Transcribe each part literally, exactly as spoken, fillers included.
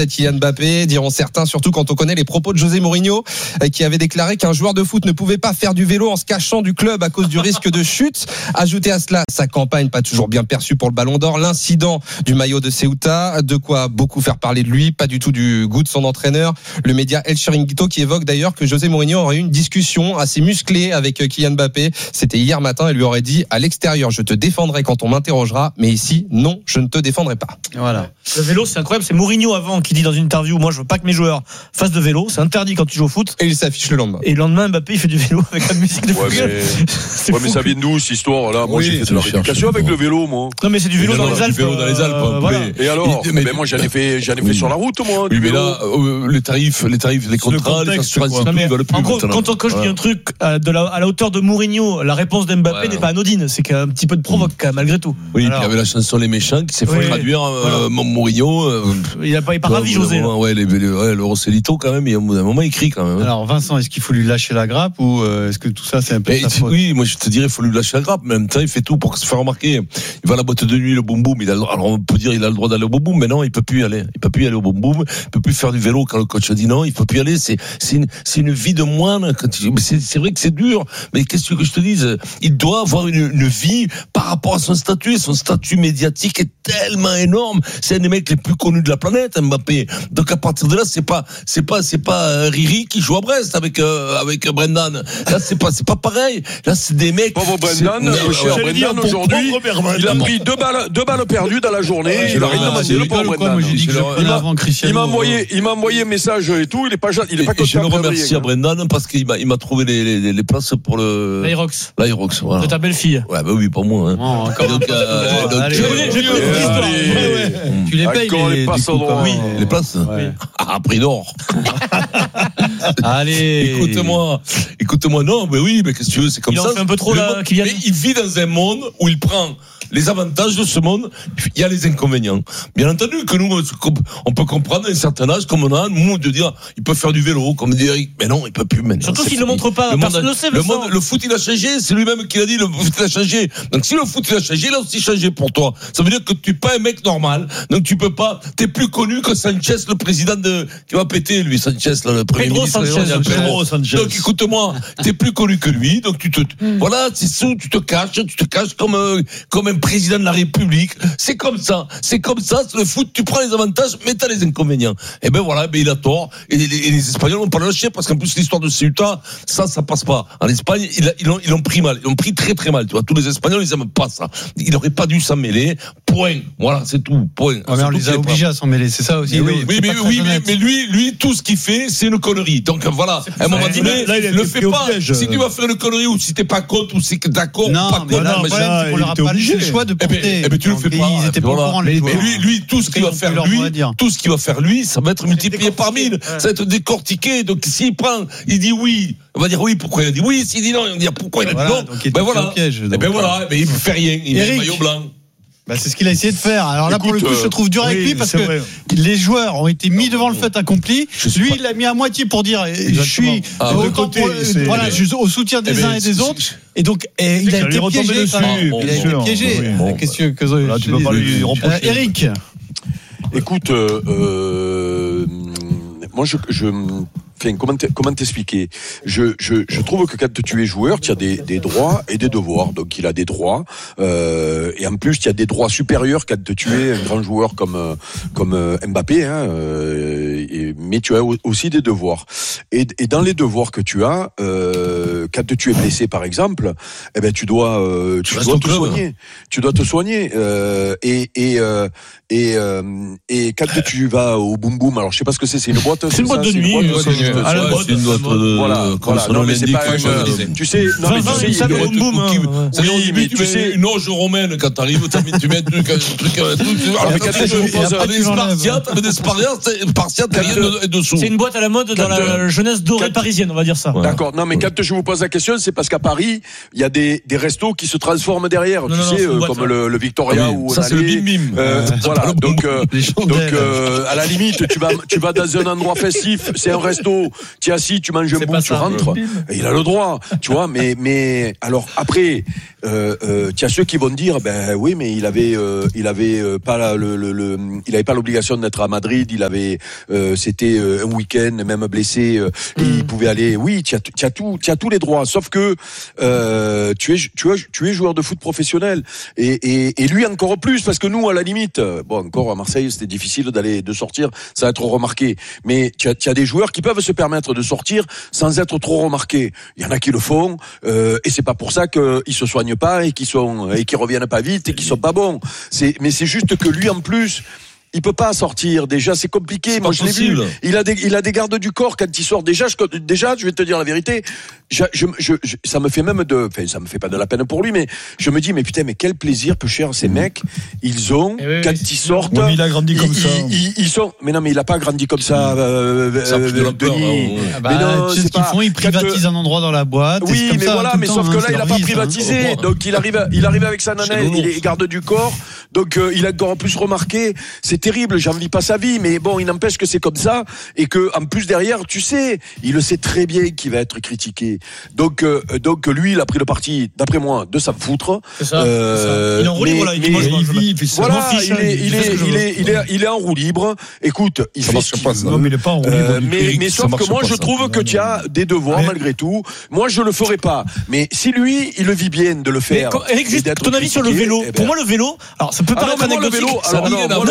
Kylian Mbappé, diront certains, surtout quand on connaît les propos de José Mourinho, qui avait déclaré qu'un joueur de foot ne pouvait pas faire du vélo en se cachant du club à cause du risque de chute. Ajoutez à cela sa campagne pas toujours bien perçue pour le Ballon d'Or, l'incident du maillot de Ceuta, de quoi beaucoup faire parler de lui, pas du tout du goût de son entraîneur. Le média El Chiringuito qui évoque d'ailleurs que José Mourinho aurait eu une discussion assez musclée avec Kylian Mbappé. C'était hier matin, il lui aurait dit: à l'extérieur, je te défendrai quand on m'interrogera, mais ici, non, je ne te défendrai pas. Voilà. Le vélo, c'est incroyable. C'est Mourinho avant qui dit dans une interview: moi, je veux pas que mes joueurs fassent de vélo. C'est interdit quand tu joues au foot. Et il s'affiche le lendemain. Et le lendemain, Mbappé, il fait du vélo avec la musique de ouais, foot. Mais... ouais, mais ça vient d'où cette histoire-là? Moi, oui, j'ai fait de la rééducation avec le vélo, moi. Non, mais c'est du vélo, dans, dans les Alpes, vélo dans les Alpes. euh, voilà. Et alors? Il, mais, mais moi, j'en ai fait, j'en ai fait oui. sur la route, moi. Oui, du mais vélo. là, euh, les tarifs, les tarifs, les contrats, les assurances, tout, ils veulent plus. En gros, quand on coche un truc à, de la, à la hauteur de Mourinho, la réponse d'Mbappé ouais, n'est pas anodine. C'est qu'un petit peu de provoque, mmh. malgré tout. Oui, alors, puis il y avait la chanson Les Méchants qui s'est fait oui, traduire, euh, voilà. Mourinho. Euh, il n'a pas, il pas ravi, José. Moment, ouais, les, les, ouais, le Rosselito, quand même, il y a un moment, il crie quand même. Alors, Vincent, est-ce qu'il faut lui lâcher la grappe ou euh, est-ce que tout ça, c'est un peu. Et, oui, moi, je te dirais, il faut lui lâcher la grappe, mais en même temps, il fait tout pour se faire remarquer. Il va à la boîte de nuit, le boum boum. Il a, alors, on peut dire, il a le droit d'aller au boum boum, mais non, il peut plus y aller. Il peut plus y aller au boum boum. Il peut plus faire du vélo quand le coach dit non. Il peut plus y aller. C'est, c'est une, c'est une vie de moine. Quand il, c'est, c'est vrai que c'est dur, mais qu'est-ce que je te dise? Il doit avoir une, une vie par rapport à son statut. Et son statut médiatique est tellement énorme. C'est un des mecs les plus connus de la planète, Mbappé. Donc à partir de là, c'est pas, c'est pas, c'est pas Riri qui joue à Brest avec euh, avec Brendan. Là, c'est pas, c'est pas pareil. Là, c'est des mecs. Pauvre Brendan, le cher Brendan aujourd'hui, il a pris deux balles, deux balles perdues dans la journée. Ouais, il a rien demandé, le pauvre Brendan. Il m'a envoyé, il m'a envoyé un message et tout. Il est pas, il est pas content. Je le remercie à Brendan parce qu'il m'a, il m'a trouvé les, les, les places pour le. L'Aerox. L'Aerox, voilà. De ta belle-fille. Ouais, bah oui, pas moi. Hein. Oh, encore. Donc, euh, donc, allez, euh, j'ai compris l'histoire. Ouais, ouais. Tu les payes les, les passes oui, les places. Ouais. Ah, prix d'or. Allez. Écoute-moi, écoute-moi. Non, mais oui, mais qu'est-ce que tu veux, c'est comme il ça. Il en fait un peu trop là, Kylian. Mais il vit dans un monde où il prend les avantages de ce monde, il y a les inconvénients. Bien entendu que nous, on peut comprendre à un certain âge, comme on a, nous, de dire, il peut faire du vélo, comme dit Eric. Mais non, il peut plus maintenant. Surtout s'il ne le montre pas, le personne ne le sait, le, monde, le foot, il a changé, c'est lui-même qui l'a dit, le foot, il a changé. Donc si le foot, il a changé, il a aussi changé pour toi. Ça veut dire que tu n'es pas un mec normal, donc tu peux pas, t'es plus connu que Sanchez, le président de, qui va péter, lui, Sanchez, là, le premier Pedro ministre. Sanchez, Pedro Sanchez. Donc écoute-moi, t'es plus connu que lui, donc tu te, mm. voilà, c'est ça, tu te caches, tu te caches comme, euh, comme un président de la République. C'est comme ça, c'est comme ça, le foot, tu prends les avantages, mais t'as les inconvénients. Et ben voilà, ben il a tort, et les, et les Espagnols n'ont pas lâché, parce qu'en plus l'histoire de Ceuta, ça, ça passe pas. En Espagne, ils, ils, l'ont, ils l'ont pris mal, ils l'ont pris très très mal, tu vois. Tous les Espagnols, ils aiment pas ça. Il n'aurait pas dû s'en mêler, point. Voilà, c'est tout, point. Ouais, mais on les a obligés à s'en mêler, c'est ça aussi. Oui, oui, mais, oui mais, mais lui, lui, tout ce qu'il fait, c'est une connerie. Donc voilà, à un moment donné, ne fais pas. Si tu vas faire une connerie, ou si t'es pas contre, ou si t'es d'accord, ou pas contre, le problème, c'est qu'on leur a pas laissé le choix de porter. Eh ben, tu le fais pas. Ils étaient pas au courant, les joueurs. Mais lui, lui, tout ce qu'il va faire, lui, tout ce qu'il va faire, lui, ça va être multiplié par mille. Ça va être décortiqué. Donc, s'il prend, il dit oui, on va dire oui, pourquoi il a dit oui. S'il dit non, on va dire pourquoi il a dit non. Ben voilà. Et ben voilà. Mais il ne fait rien. Il met le maillot blanc. Bah c'est ce qu'il a essayé de faire. Alors là, écoute, pour le coup, je trouve dur avec oui, lui parce que vrai. les joueurs ont été mis devant le fait accompli. Lui, pas... il l'a mis à moitié pour dire je suis ah, au, côté, pour, voilà, je, au soutien des eh uns et des autres. Et donc, et il, a été piégé, dessus, il a été piégé. Il a été piégé. Qu'est-ce que, que là, tu peux pas lui reprocher. Euh, Eric. Écoute, euh, euh, moi, je, je Enfin, comment, comment t'expliquer? Je, je, je trouve que quand tu es joueur, tu as des, des droits et des devoirs. Donc, il a des droits, euh, et en plus, tu as des droits supérieurs quand tu es un grand joueur comme comme Mbappé, hein, euh, et, mais tu as aussi des devoirs. Et, et dans les devoirs que tu as, euh, quand tu es blessé, par exemple, eh ben, tu dois, euh, tu, tu dois te club, soigner. Hein. Tu dois te soigner. Euh, et et euh, et euh, et quand tu vas au boum boum, alors je sais pas ce que c'est. C'est une boîte. C'est une boîte de nuit. À la mode, c'est une boîte de, voilà, comme voilà, son nom l'indique. Tu sais, non, mais tu sais, le boum boum. Oui, mais tu sais, une auge romaine quand t'arrives, tu mets un truc, un truc, un truc. Alors, mais quand tu poses des Spartiates, avec des Spartiates, Spartiates, rien de dessous. C'est une boîte à la mode dans la jeunesse dorée parisienne, on va dire ça. D'accord. Non, mais quand je vous pose la question, c'est parce qu'à Paris, il y a des, des restos qui se transforment derrière, tu sais, comme le, le Victoria ou ça, c'est le bim bim. Euh, voilà. Donc, euh, donc, euh, à la limite, tu vas, tu vas dans un endroit festif, c'est un resto, tu es assis, tu manges un bout, tu rentres. Il a le droit, tu vois, mais, mais, alors, après, euh, euh, tu as ceux qui vont dire, ben oui, mais il avait, euh, il avait euh, pas la, le, le, le, il avait pas l'obligation d'être à Madrid, il avait, euh, c'était euh, un week-end, même blessé, euh, mm. et il pouvait aller, oui, tu as, tu as tout, tu as tous les droits, sauf que, euh, tu es, tu es, tu es joueur de foot professionnel, et, et, et lui encore plus, parce que nous, à la limite, bon, encore à Marseille, c'était difficile d'aller, de sortir, ça va être remarqué, mais tu as, tu as des joueurs qui peuvent se permettre de sortir sans être trop remarqués. Il y en a qui le font, euh, et c'est pas pour ça qu'ils se soignent pas et qu'ils sont, et qu'ils reviennent pas vite et qu'ils sont pas bons. C'est, mais c'est juste que lui, en plus, il peut pas sortir. Déjà, c'est compliqué. C'est Moi, je l'ai vu. Il a des, il a des gardes du corps quand il sort. Déjà, je, déjà, je vais te dire la vérité. Je, je, je, je, ça me fait même de, enfin, ça me fait pas de la peine pour lui, mais je me dis, mais putain, mais quel plaisir, peu cher, ces mecs, ils ont, oui, quand oui, ils sortent. Oui, il a grandi comme ils, ça. Ils, ils, ils sont, mais non, mais il a pas grandi comme ça, euh, ça euh, Denis. Ah bah, mais non, tu sais ce qu'ils font, ils privatisent un endroit dans la boîte. Oui, mais ça, voilà, mais sauf que là, il a pas privatisé. Donc, il arrive, il arrive avec sa nana, il est garde du corps. Donc, euh, il a encore plus remarqué. C'est terrible, j'envie pas sa vie, mais bon, il n'empêche que c'est comme ça, et que, en plus, derrière, tu sais, il le sait très bien qu'il va être critiqué. Donc, euh, donc, lui, il a pris le parti, d'après moi, de s'en foutre. C'est ça. Euh, il est en roue libre, là, il vit, voilà, il est, il est, il est, il est, il est en roue libre. Écoute, il fait ce qu'il veut. Non, mais il est pas en roue libre. Mais, mais sauf que moi, je trouve que tu as des devoirs, malgré tout. Moi, je le ferai pas. Mais si lui, il le vit bien de le faire. Eric, juste ton avis sur le vélo. Pour moi, le vélo, alors, ça peut paraître anecdotique. Non, non, non,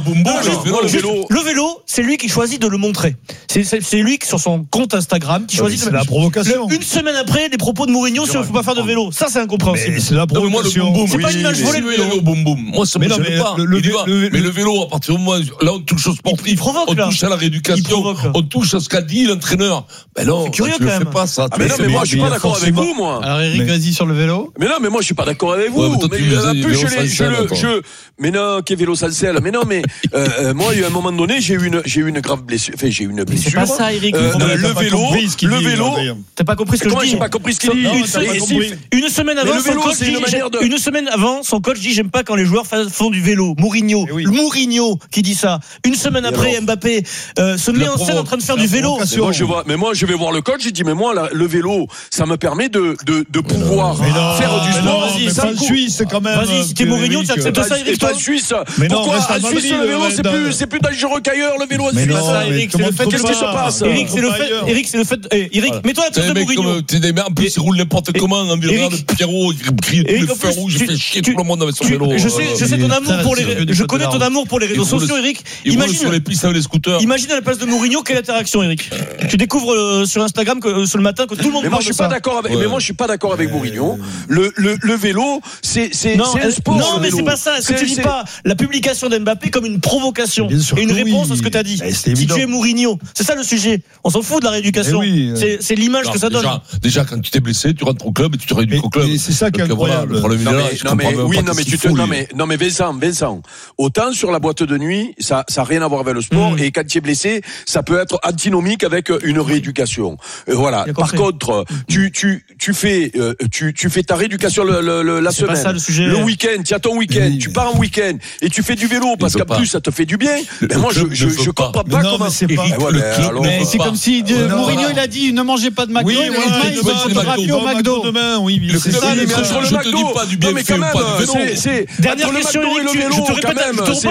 le vélo, le vélo, c'est lui qui choisit de le montrer. C'est, c'est, c'est lui qui, sur son compte Instagram, qui choisit de le. C'est la provocation. Le, une semaine après, les propos de Mourinho sur il ne faut pas faire de vélo. Ça, c'est incompréhensible. Mais c'est la provocation. Non, moi, le boum boum, c'est oui, pas une image volée, le vélo. Au boum boum. Moi, ça me gêne pas. Le, le, le, mais le vélo, à partir du moment, là, on touche au sportif. Provoque, on touche à la rééducation. On touche à ce qu'a dit l'entraîneur. Ben non, c'est curieux tu quand même. Fais pas ça. Ah mais non, mais moi, je suis pas d'accord avec vous, moi. Alors, Eric, vas-y sur le vélo. Mais non, mais moi, je suis pas d'accord avec vous. Mais plus, je le, je, mais non, qu'est vélo sans selle. Mais non, mais moi, il y a un moment donné, j'ai eu une, j'ai eu une grave blessure. Enfin, j'ai eu une blessure. C'est pas ça, Eric. Le vélo, le vélo. T'as pas compris ce que je dis. J'ai pas compris ce qu'il dit. Une semaine avant, son coach dit, une semaine avant, son coach dit, j'aime pas quand les joueurs font du vélo. Mourinho. Mourinho qui dit ça. Une semaine après, Mbappé se met en scène en train de faire du vélo. Moi, je vois, mais moi, je vais voir le coach, j'ai dit, mais moi, le vélo, ça me permet de, de, de pouvoir faire du sport. Vas-y, c'est en Suisse, quand même. Vas-y, si t'es Mourinho, tu acceptes ça, Eric, toi? Pas Suisse. Pourquoi, en Suisse, le vélo, c'est plus, c'est plus dangereux qu'ailleurs, le vélo en Suisse. Mais non, Eric, c'est le fait, qu'est-ce qui se passe? Eric, c'est le fait, Eric, c'est le fait, Eric, mets-toi à la place de Mourinho. T'es des mecs, en plus, ils roulent n'importe comment, en environ de Pierrot, il crie le feu rouge, il fait chier tout le monde avec son vélo. Je sais, je sais ton amour pour les, je connais ton amour pour les réseaux sociaux, Eric. Imagine sur les pistes avec les scooters. Imagine à la place de Mourinho, quelle interaction, Eric? Tu découvres sur Instagram que ce matin que tout le monde mais moi, je suis pas d'accord avec, mais moi, je suis pas d'accord avec Mourinho. Le, le, le vélo, c'est, c'est, c'est un sport. Non, mais c'est pas ça. Est-ce que tu dis pas la publication d'Mbappé comme une provocation et une réponse à ce que tu as dit? Si tu es Mourinho, c'est ça le sujet. On s'en fout de la rééducation. C'est, c'est l'image que ça donne. Déjà, déjà, quand tu t'es blessé, tu rentres au club et tu te rééduques au club. C'est ça qui est incroyable. Le problème non, est là. mais, non, mais, oui, non, mais tu te, non, mais, non, mais Vincent, Vincent, autant sur la boîte de nuit, ça, ça a rien à voir avec le sport, mmh. et quand tu es blessé, ça peut être antinomique avec une rééducation. Euh, voilà. Par contre, tu, tu, tu fais, euh, tu, tu fais ta rééducation le, le, le, la c'est semaine. Pas ça, le sujet. Le week-end, tu as ton week-end, oui. Tu pars en week-end, et tu fais du vélo, parce qu'en plus, ça te fait du bien. Mais moi, je, je, je comprends pas non, comment c'est pas. Eric, ouais, mais alors, mais c'est comme si euh, Mourinho, il a dit, ne mangez pas de McDo. Oui, il va photographier au McDo demain, oui. C'est ça, mais entre le McDo, pas du bien fait ou pas de vélo. C'est, dernière question, Eric, je te répète,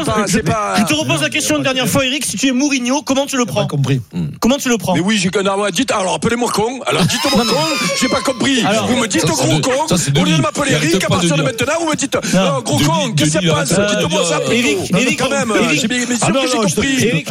je te repose la question une dernière fois, Eric, si tu es Mourinho, comment tu le prends? compris. Comment tu le prends? Mais oui, j'ai qu'un arbre. Dites, alors appelez-moi con. Alors dites-moi con, j'ai pas compris. Vous me dites gros con. Au lieu de m'appeler Eric, à partir de maintenant, vous me dites gros con, qu'est-ce qui se passe? Dites-moi ça. Eric, Eric, quand même. Bien sûr que j'ai compris. Eric,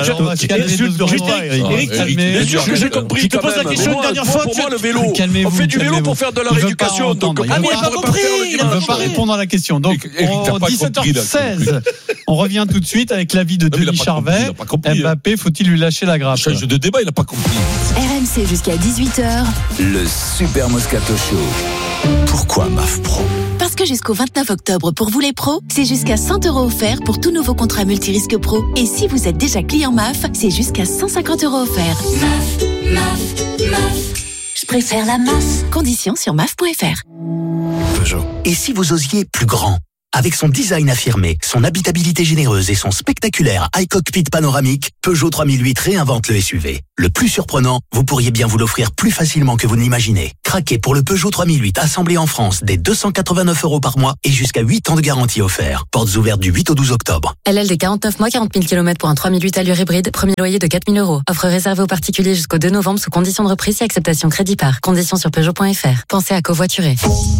bien sûr que j'ai compris. Je te pose la question une dernière fois. Pour moi, le vélo, on fait du vélo pour faire de la rééducation. Donc, ah, mais il n'a pas compris. Il ne veut pas répondre à la question. Donc, dix-sept heures seize, on revient tout de suite avec l'avis de Denis Charvet. Mbappé, faut-il lui lâcher la grappe? Change de débat, il n'a pas compris. R M C jusqu'à dix-huit heures. Le Super Moscato Show. Pourquoi M A F Pro? Parce que jusqu'au vingt-neuf octobre, pour vous les pros, c'est jusqu'à cent euros offerts pour tout nouveau contrat multirisque pro. Et si vous êtes déjà client M A F, c'est jusqu'à cent cinquante euros offerts. M A F, M A F, M A F. Je préfère la M A F. Conditions sur M A F point F R. Peugeot. Et si vous osiez plus grand ? Avec son design affirmé, son habitabilité généreuse et son spectaculaire iCockpit panoramique, Peugeot trois mille huit réinvente le S U V. Le plus surprenant, vous pourriez bien vous l'offrir plus facilement que vous n'imaginez. Craquez pour le Peugeot trois mille huit assemblé en France dès deux cent quatre-vingt-neuf euros par mois et jusqu'à huit ans de garantie offert. Portes ouvertes du huit au douze octobre. L L D quarante-neuf mois, quarante mille kilomètres pour un trois mille huit allure hybride. Premier loyer de quatre mille euros. Offre réservée aux particuliers jusqu'au deux novembre sous conditions de reprise et acceptation crédit par. Conditions sur Peugeot point F R. Pensez à covoiturer.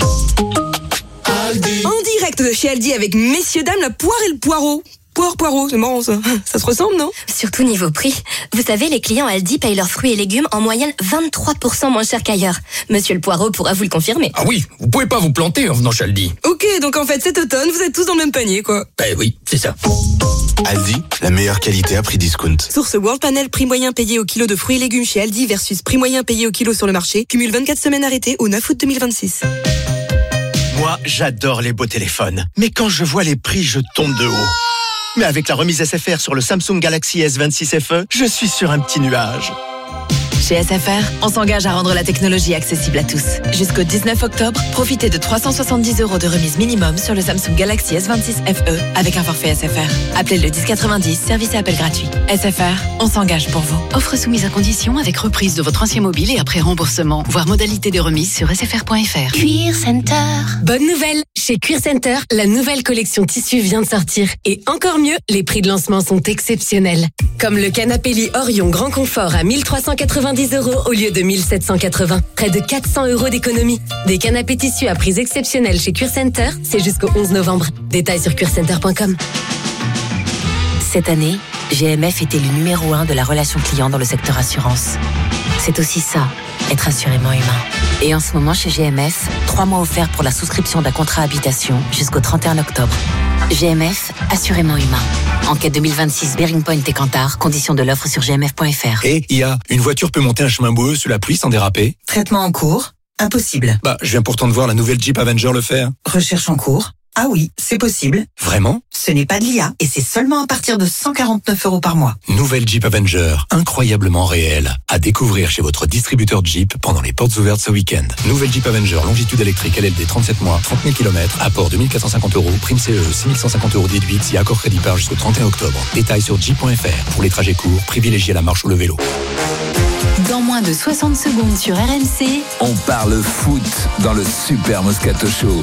En direct de chez Aldi avec messieurs dames la poire et le poireau. Poire, poireau, c'est marrant ça. Ça se ressemble, non? Surtout niveau prix. Vous savez, les clients Aldi payent leurs fruits et légumes en moyenne vingt-trois pour cent moins cher qu'ailleurs. Monsieur le poireau pourra vous le confirmer. Ah oui, vous pouvez pas vous planter en venant chez Aldi. Ok, donc en fait cet automne, vous êtes tous dans le même panier, quoi. Ben oui, c'est ça. Aldi, la meilleure qualité à prix discount. Source World Panel, prix moyen payé au kilo de fruits et légumes chez Aldi versus prix moyen payé au kilo sur le marché. Cumule vingt-quatre semaines arrêtées au neuf août deux mille vingt-six. Moi, j'adore les beaux téléphones. Mais quand je vois les prix, je tombe de haut. Mais avec la remise S F R sur le Samsung Galaxy S vingt-six F E, je suis sur un petit nuage. Chez S F R, on s'engage à rendre la technologie accessible à tous. Jusqu'au dix-neuf octobre, profitez de trois cent soixante-dix euros de remise minimum sur le Samsung Galaxy S vingt-six F E avec un forfait S F R. Appelez le dix quatre-vingt-dix, service et appel gratuit. S F R, on s'engage pour vous. Offre soumise à condition avec reprise de votre ancien mobile et après remboursement. Voir modalité de remise sur s f r point f r. Cuir Center. Bonne nouvelle! Chez Cuir Center, la nouvelle collection tissu vient de sortir. Et encore mieux, les prix de lancement sont exceptionnels. Comme le canapé lit Orion Grand Confort à mille trois cent quatre-vingt-dix euros au lieu de mille sept cent quatre-vingts. Près de quatre cents euros d'économie. Des canapés tissus à prix exceptionnels chez Cuir Center, c'est jusqu'au onze novembre. Détails sur cuir center point com. Cette année, G M F est élu numéro un de la relation client dans le secteur assurance. C'est aussi ça, être assurément humain. Et en ce moment, chez G M F, trois mois offerts pour la souscription d'un contrat habitation jusqu'au trente et un octobre. G M F, assurément humain. Enquête deux mille vingt-six, Bearing Point et Kantar. Conditions de l'offre sur g m f point f r. Et il y a une voiture peut monter un chemin boueux sous la pluie sans déraper. Traitement en cours. Impossible. Bah, je viens pourtant de voir la nouvelle Jeep Avenger le faire. Recherche en cours. Ah oui, c'est possible. Vraiment? Ce n'est pas de l'I A et c'est seulement à partir de cent quarante-neuf euros par mois. Nouvelle Jeep Avenger, incroyablement réelle. À découvrir chez votre distributeur Jeep pendant les portes ouvertes ce week-end. Nouvelle Jeep Avenger, longitude électrique L L D trente-sept mois, trente mille kilomètres, apport deux mille quatre cent cinquante euros, prime C E, six mille cent cinquante euros déduite si accord crédit par jusqu'au trente et un octobre. Détails sur jeep point f r. Pour les trajets courts, privilégiez la marche ou le vélo. Dans moins de soixante secondes sur R M C, on parle foot dans le Super Moscato Show.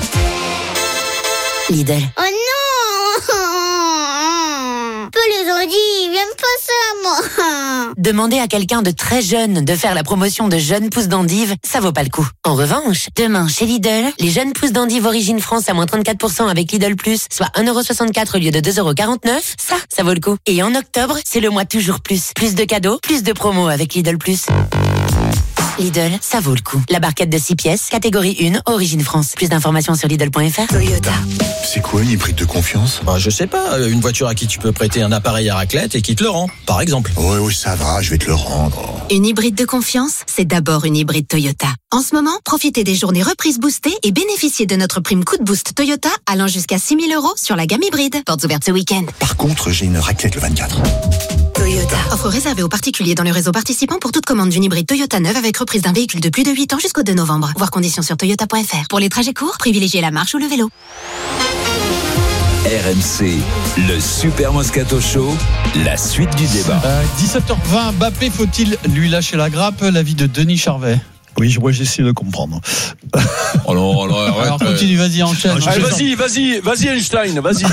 Lidl. Oh non! Peu les ont dit, j'aime pas ça, moi. Demander à quelqu'un de très jeune de faire la promotion de jeunes pousses d'endives, ça vaut pas le coup. En revanche, demain, chez Lidl, les jeunes pousses d'endives Origine France à moins trente-quatre pour cent avec Lidl Plus, soit un euro soixante-quatre au lieu de deux euros quarante-neuf, ça, ça vaut le coup. Et en octobre, c'est le mois toujours plus. Plus de cadeaux, plus de promos avec Lidl Plus. Lidl, ça vaut le coup. La barquette de six pièces, catégorie un, Origine France. Plus d'informations sur Lidl point f r. Toyota. C'est quoi une hybride de confiance? Bah, je sais pas, une voiture à qui tu peux prêter un appareil à raclette et qui te le rend, par exemple. Oui, oui, ça va, je vais te le rendre. Une hybride de confiance, c'est d'abord une hybride Toyota. En ce moment, profitez des journées reprises boostées et bénéficiez de notre prime coup de boost Toyota allant jusqu'à six mille euros sur la gamme hybride. Portes ouvertes ce week-end. Par contre, j'ai une raclette le vingt-quatre. Toyota. Offre réservée aux particuliers dans le réseau participant pour toute commande d'une hybride Toyota neuve avec reprise d'un véhicule de plus de huit ans jusqu'au deux novembre. Voir conditions sur toyota point f r. Pour les trajets courts, privilégiez la marche ou le vélo. R M C, le Super Moscato Show, la suite du débat. Euh, dix-sept heures vingt, Mbappé, faut-il lui lâcher la grappe? L'avis de Denis Charvet. Oui, moi j'essaie de comprendre. Alors, alors, alors continue, vas-y, enchaîne. Allez, vas-y, vas-y, vas-y Einstein, vas-y.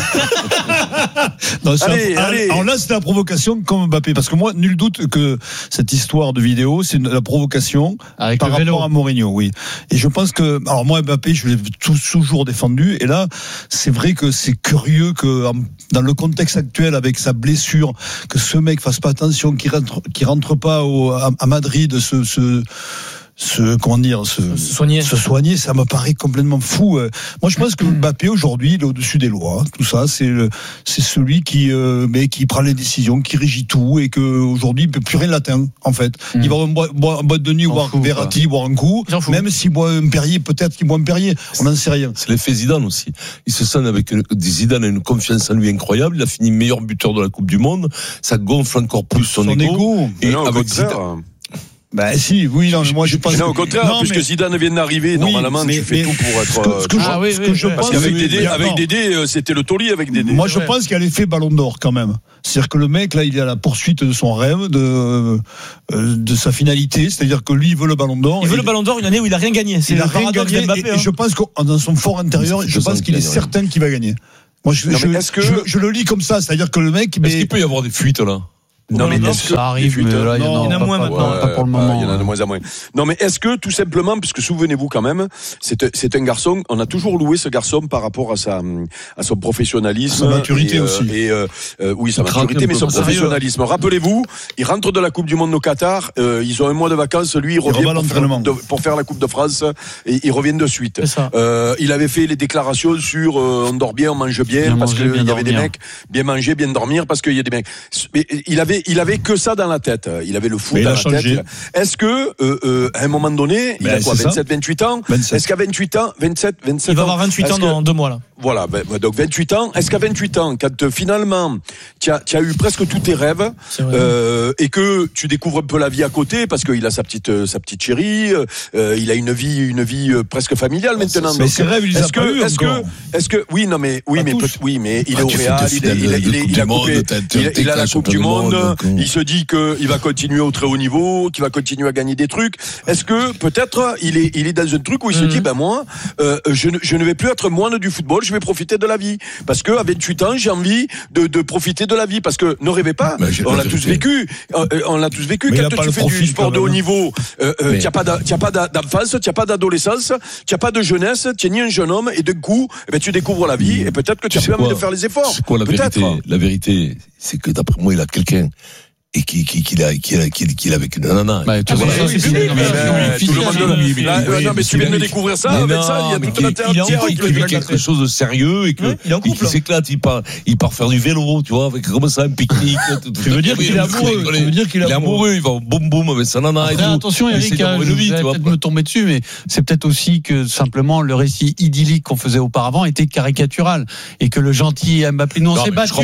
non, allez, un, allez. Alors là, c'est la provocation comme Mbappé, parce que moi, nul doute que cette histoire de vidéo, c'est une, la provocation avec par le rapport vélo. à Mourinho, oui. Et je pense que, alors moi, Mbappé, je l'ai toujours défendu, et là, c'est vrai que c'est curieux que dans le contexte actuel, avec sa blessure, que ce mec fasse pas attention, qu'il rentre, qu'il rentre pas au, à, à Madrid, ce, ce se comment dire se, se soigner se soigner ça me paraît complètement fou. Moi je pense que Mbappé aujourd'hui il est au-dessus des lois, tout ça c'est le, c'est celui qui euh, mais qui prend les décisions, qui régit tout et que aujourd'hui il peut plus rien l'atteindre en fait. Mm. Il va boire en boîte de nuit boire un Verratti, boire un coup, même s'il boit un Perrier, peut-être qu'il boit un Perrier, on n'en sait rien. C'est l'effet Zidane aussi. Il se sent avec une, Zidane a une confiance en lui incroyable, il a fini meilleur buteur de la Coupe du Monde, ça gonfle encore plus son, son ego, ego. Et non, avec Zidane Bah si, oui, non, moi je pense. Non, au contraire, non, puisque mais... Zidane vient d'arriver, oui, normalement, mais, tu fais mais, tout pour être. Ce que, ce que ah, je, oui, ce que oui, je parce pense, qu'avec oui, Dédé, avec Dédé, c'était le taulier avec Dédé. Moi, je ouais. pense qu'il y a l'effet Ballon d'Or quand même. C'est-à-dire que le mec là, il est à la poursuite de son rêve, de de sa finalité. C'est-à-dire que lui, il veut le Ballon d'Or. Il veut le Ballon d'Or une année où il a rien gagné. C'est il le a rien gagné. Et, Mbappé, et hein. je pense que dans son fort intérieur, je pense qu'il est certain qu'il va gagner. Moi, je, non, je, que... je, je le lis comme ça. C'est-à-dire que le mec. Est-ce mais... qu'il peut y avoir des fuites là? Non, mais est-ce que ça arrive, mais là, il y en a moins maintenant, pas pour le moment. Il y en a de moins en moins. Non, mais est-ce que, tout simplement, puisque souvenez-vous quand même, c'est, c'est un garçon, on a toujours loué ce garçon par rapport à sa, à son professionnalisme. Sa maturité et, aussi. Et, euh, euh, oui, sa maturité, mais son professionnalisme. Rappelez-vous, il rentre de la Coupe du Monde au Qatar, euh, ils ont un mois de vacances, lui, il revient pour faire, de, pour faire la Coupe de France, et ils reviennent de suite. Euh, il avait fait les déclarations sur, euh, on dort bien, on mange bien, bien parce qu'il y avait des mecs, bien manger, bien dormir, parce qu'il y a des mecs. Il avait, il avait que ça dans la tête. Il avait le foot mais dans la changé. tête. Est-ce que, euh, euh, à un moment donné, il ben, a quoi, vingt-sept, vingt-huit ans? vingt-sept. Est-ce qu'à vingt-huit ans, vingt-sept, vingt-sept il va avoir vingt-huit ans, ans dans que, deux mois, là. Voilà. Ben, donc, vingt-huit ans. Est-ce qu'à vingt-huit ans, quand, finalement, tu as, tu as eu presque tous tes rêves, euh, et que tu découvres un peu la vie à côté, parce qu'il a sa petite, euh, sa petite chérie, euh, il a une vie, une vie euh, presque familiale maintenant. Mais ses rêves, il les a pas eu est-ce que, est-ce que, oui, non, mais, oui, mais, peut, oui, mais il est au Real, il est, il est, il est, il a coupé, il a la Coupe du Monde, il se dit qu'il va continuer au très haut niveau, qu'il va continuer à gagner des trucs. Est-ce que peut-être il est il est dans un truc où il mmh. se dit ben moi euh, je ne je ne vais plus être moine du football, je vais profiter de la vie parce que à vingt-huit ans j'ai envie de de profiter de la vie parce que ne rêvez pas, on l'a tous vécu, on, on l'a tous vécu. Mais quand tu fais du sport de haut niveau, euh, euh, tu as pas tu as pas d'enfance, tu as pas d'adolescence, tu as pas de jeunesse, tu es ni un jeune homme et d'un coup eh ben tu découvres la vie et peut-être que tu as plus envie de faire les efforts. C'est quoi la vérité? La vérité, c'est que d'après moi il a quelqu'un et qui qui qui l'a qui qui qui l'a avec une nana. Bah, tout le monde non mais tu viens de découvrir ça avec ça, il y a toute la terre entière qui vit quelque chose de sérieux et que il s'éclate, il part il part faire du vélo, tu vois, avec comme ça un pique-nique. Tu veux dire qu'il est amoureux? Tu veux dire qu'il est amoureux? Il va boum boum avec sa nana et tout. Attention Eric, je vais peut-être me tomber dessus, mais c'est peut-être aussi que simplement le récit idyllique qu'on faisait auparavant était caricatural et que le gentil Mbappé, nous on s'est battu.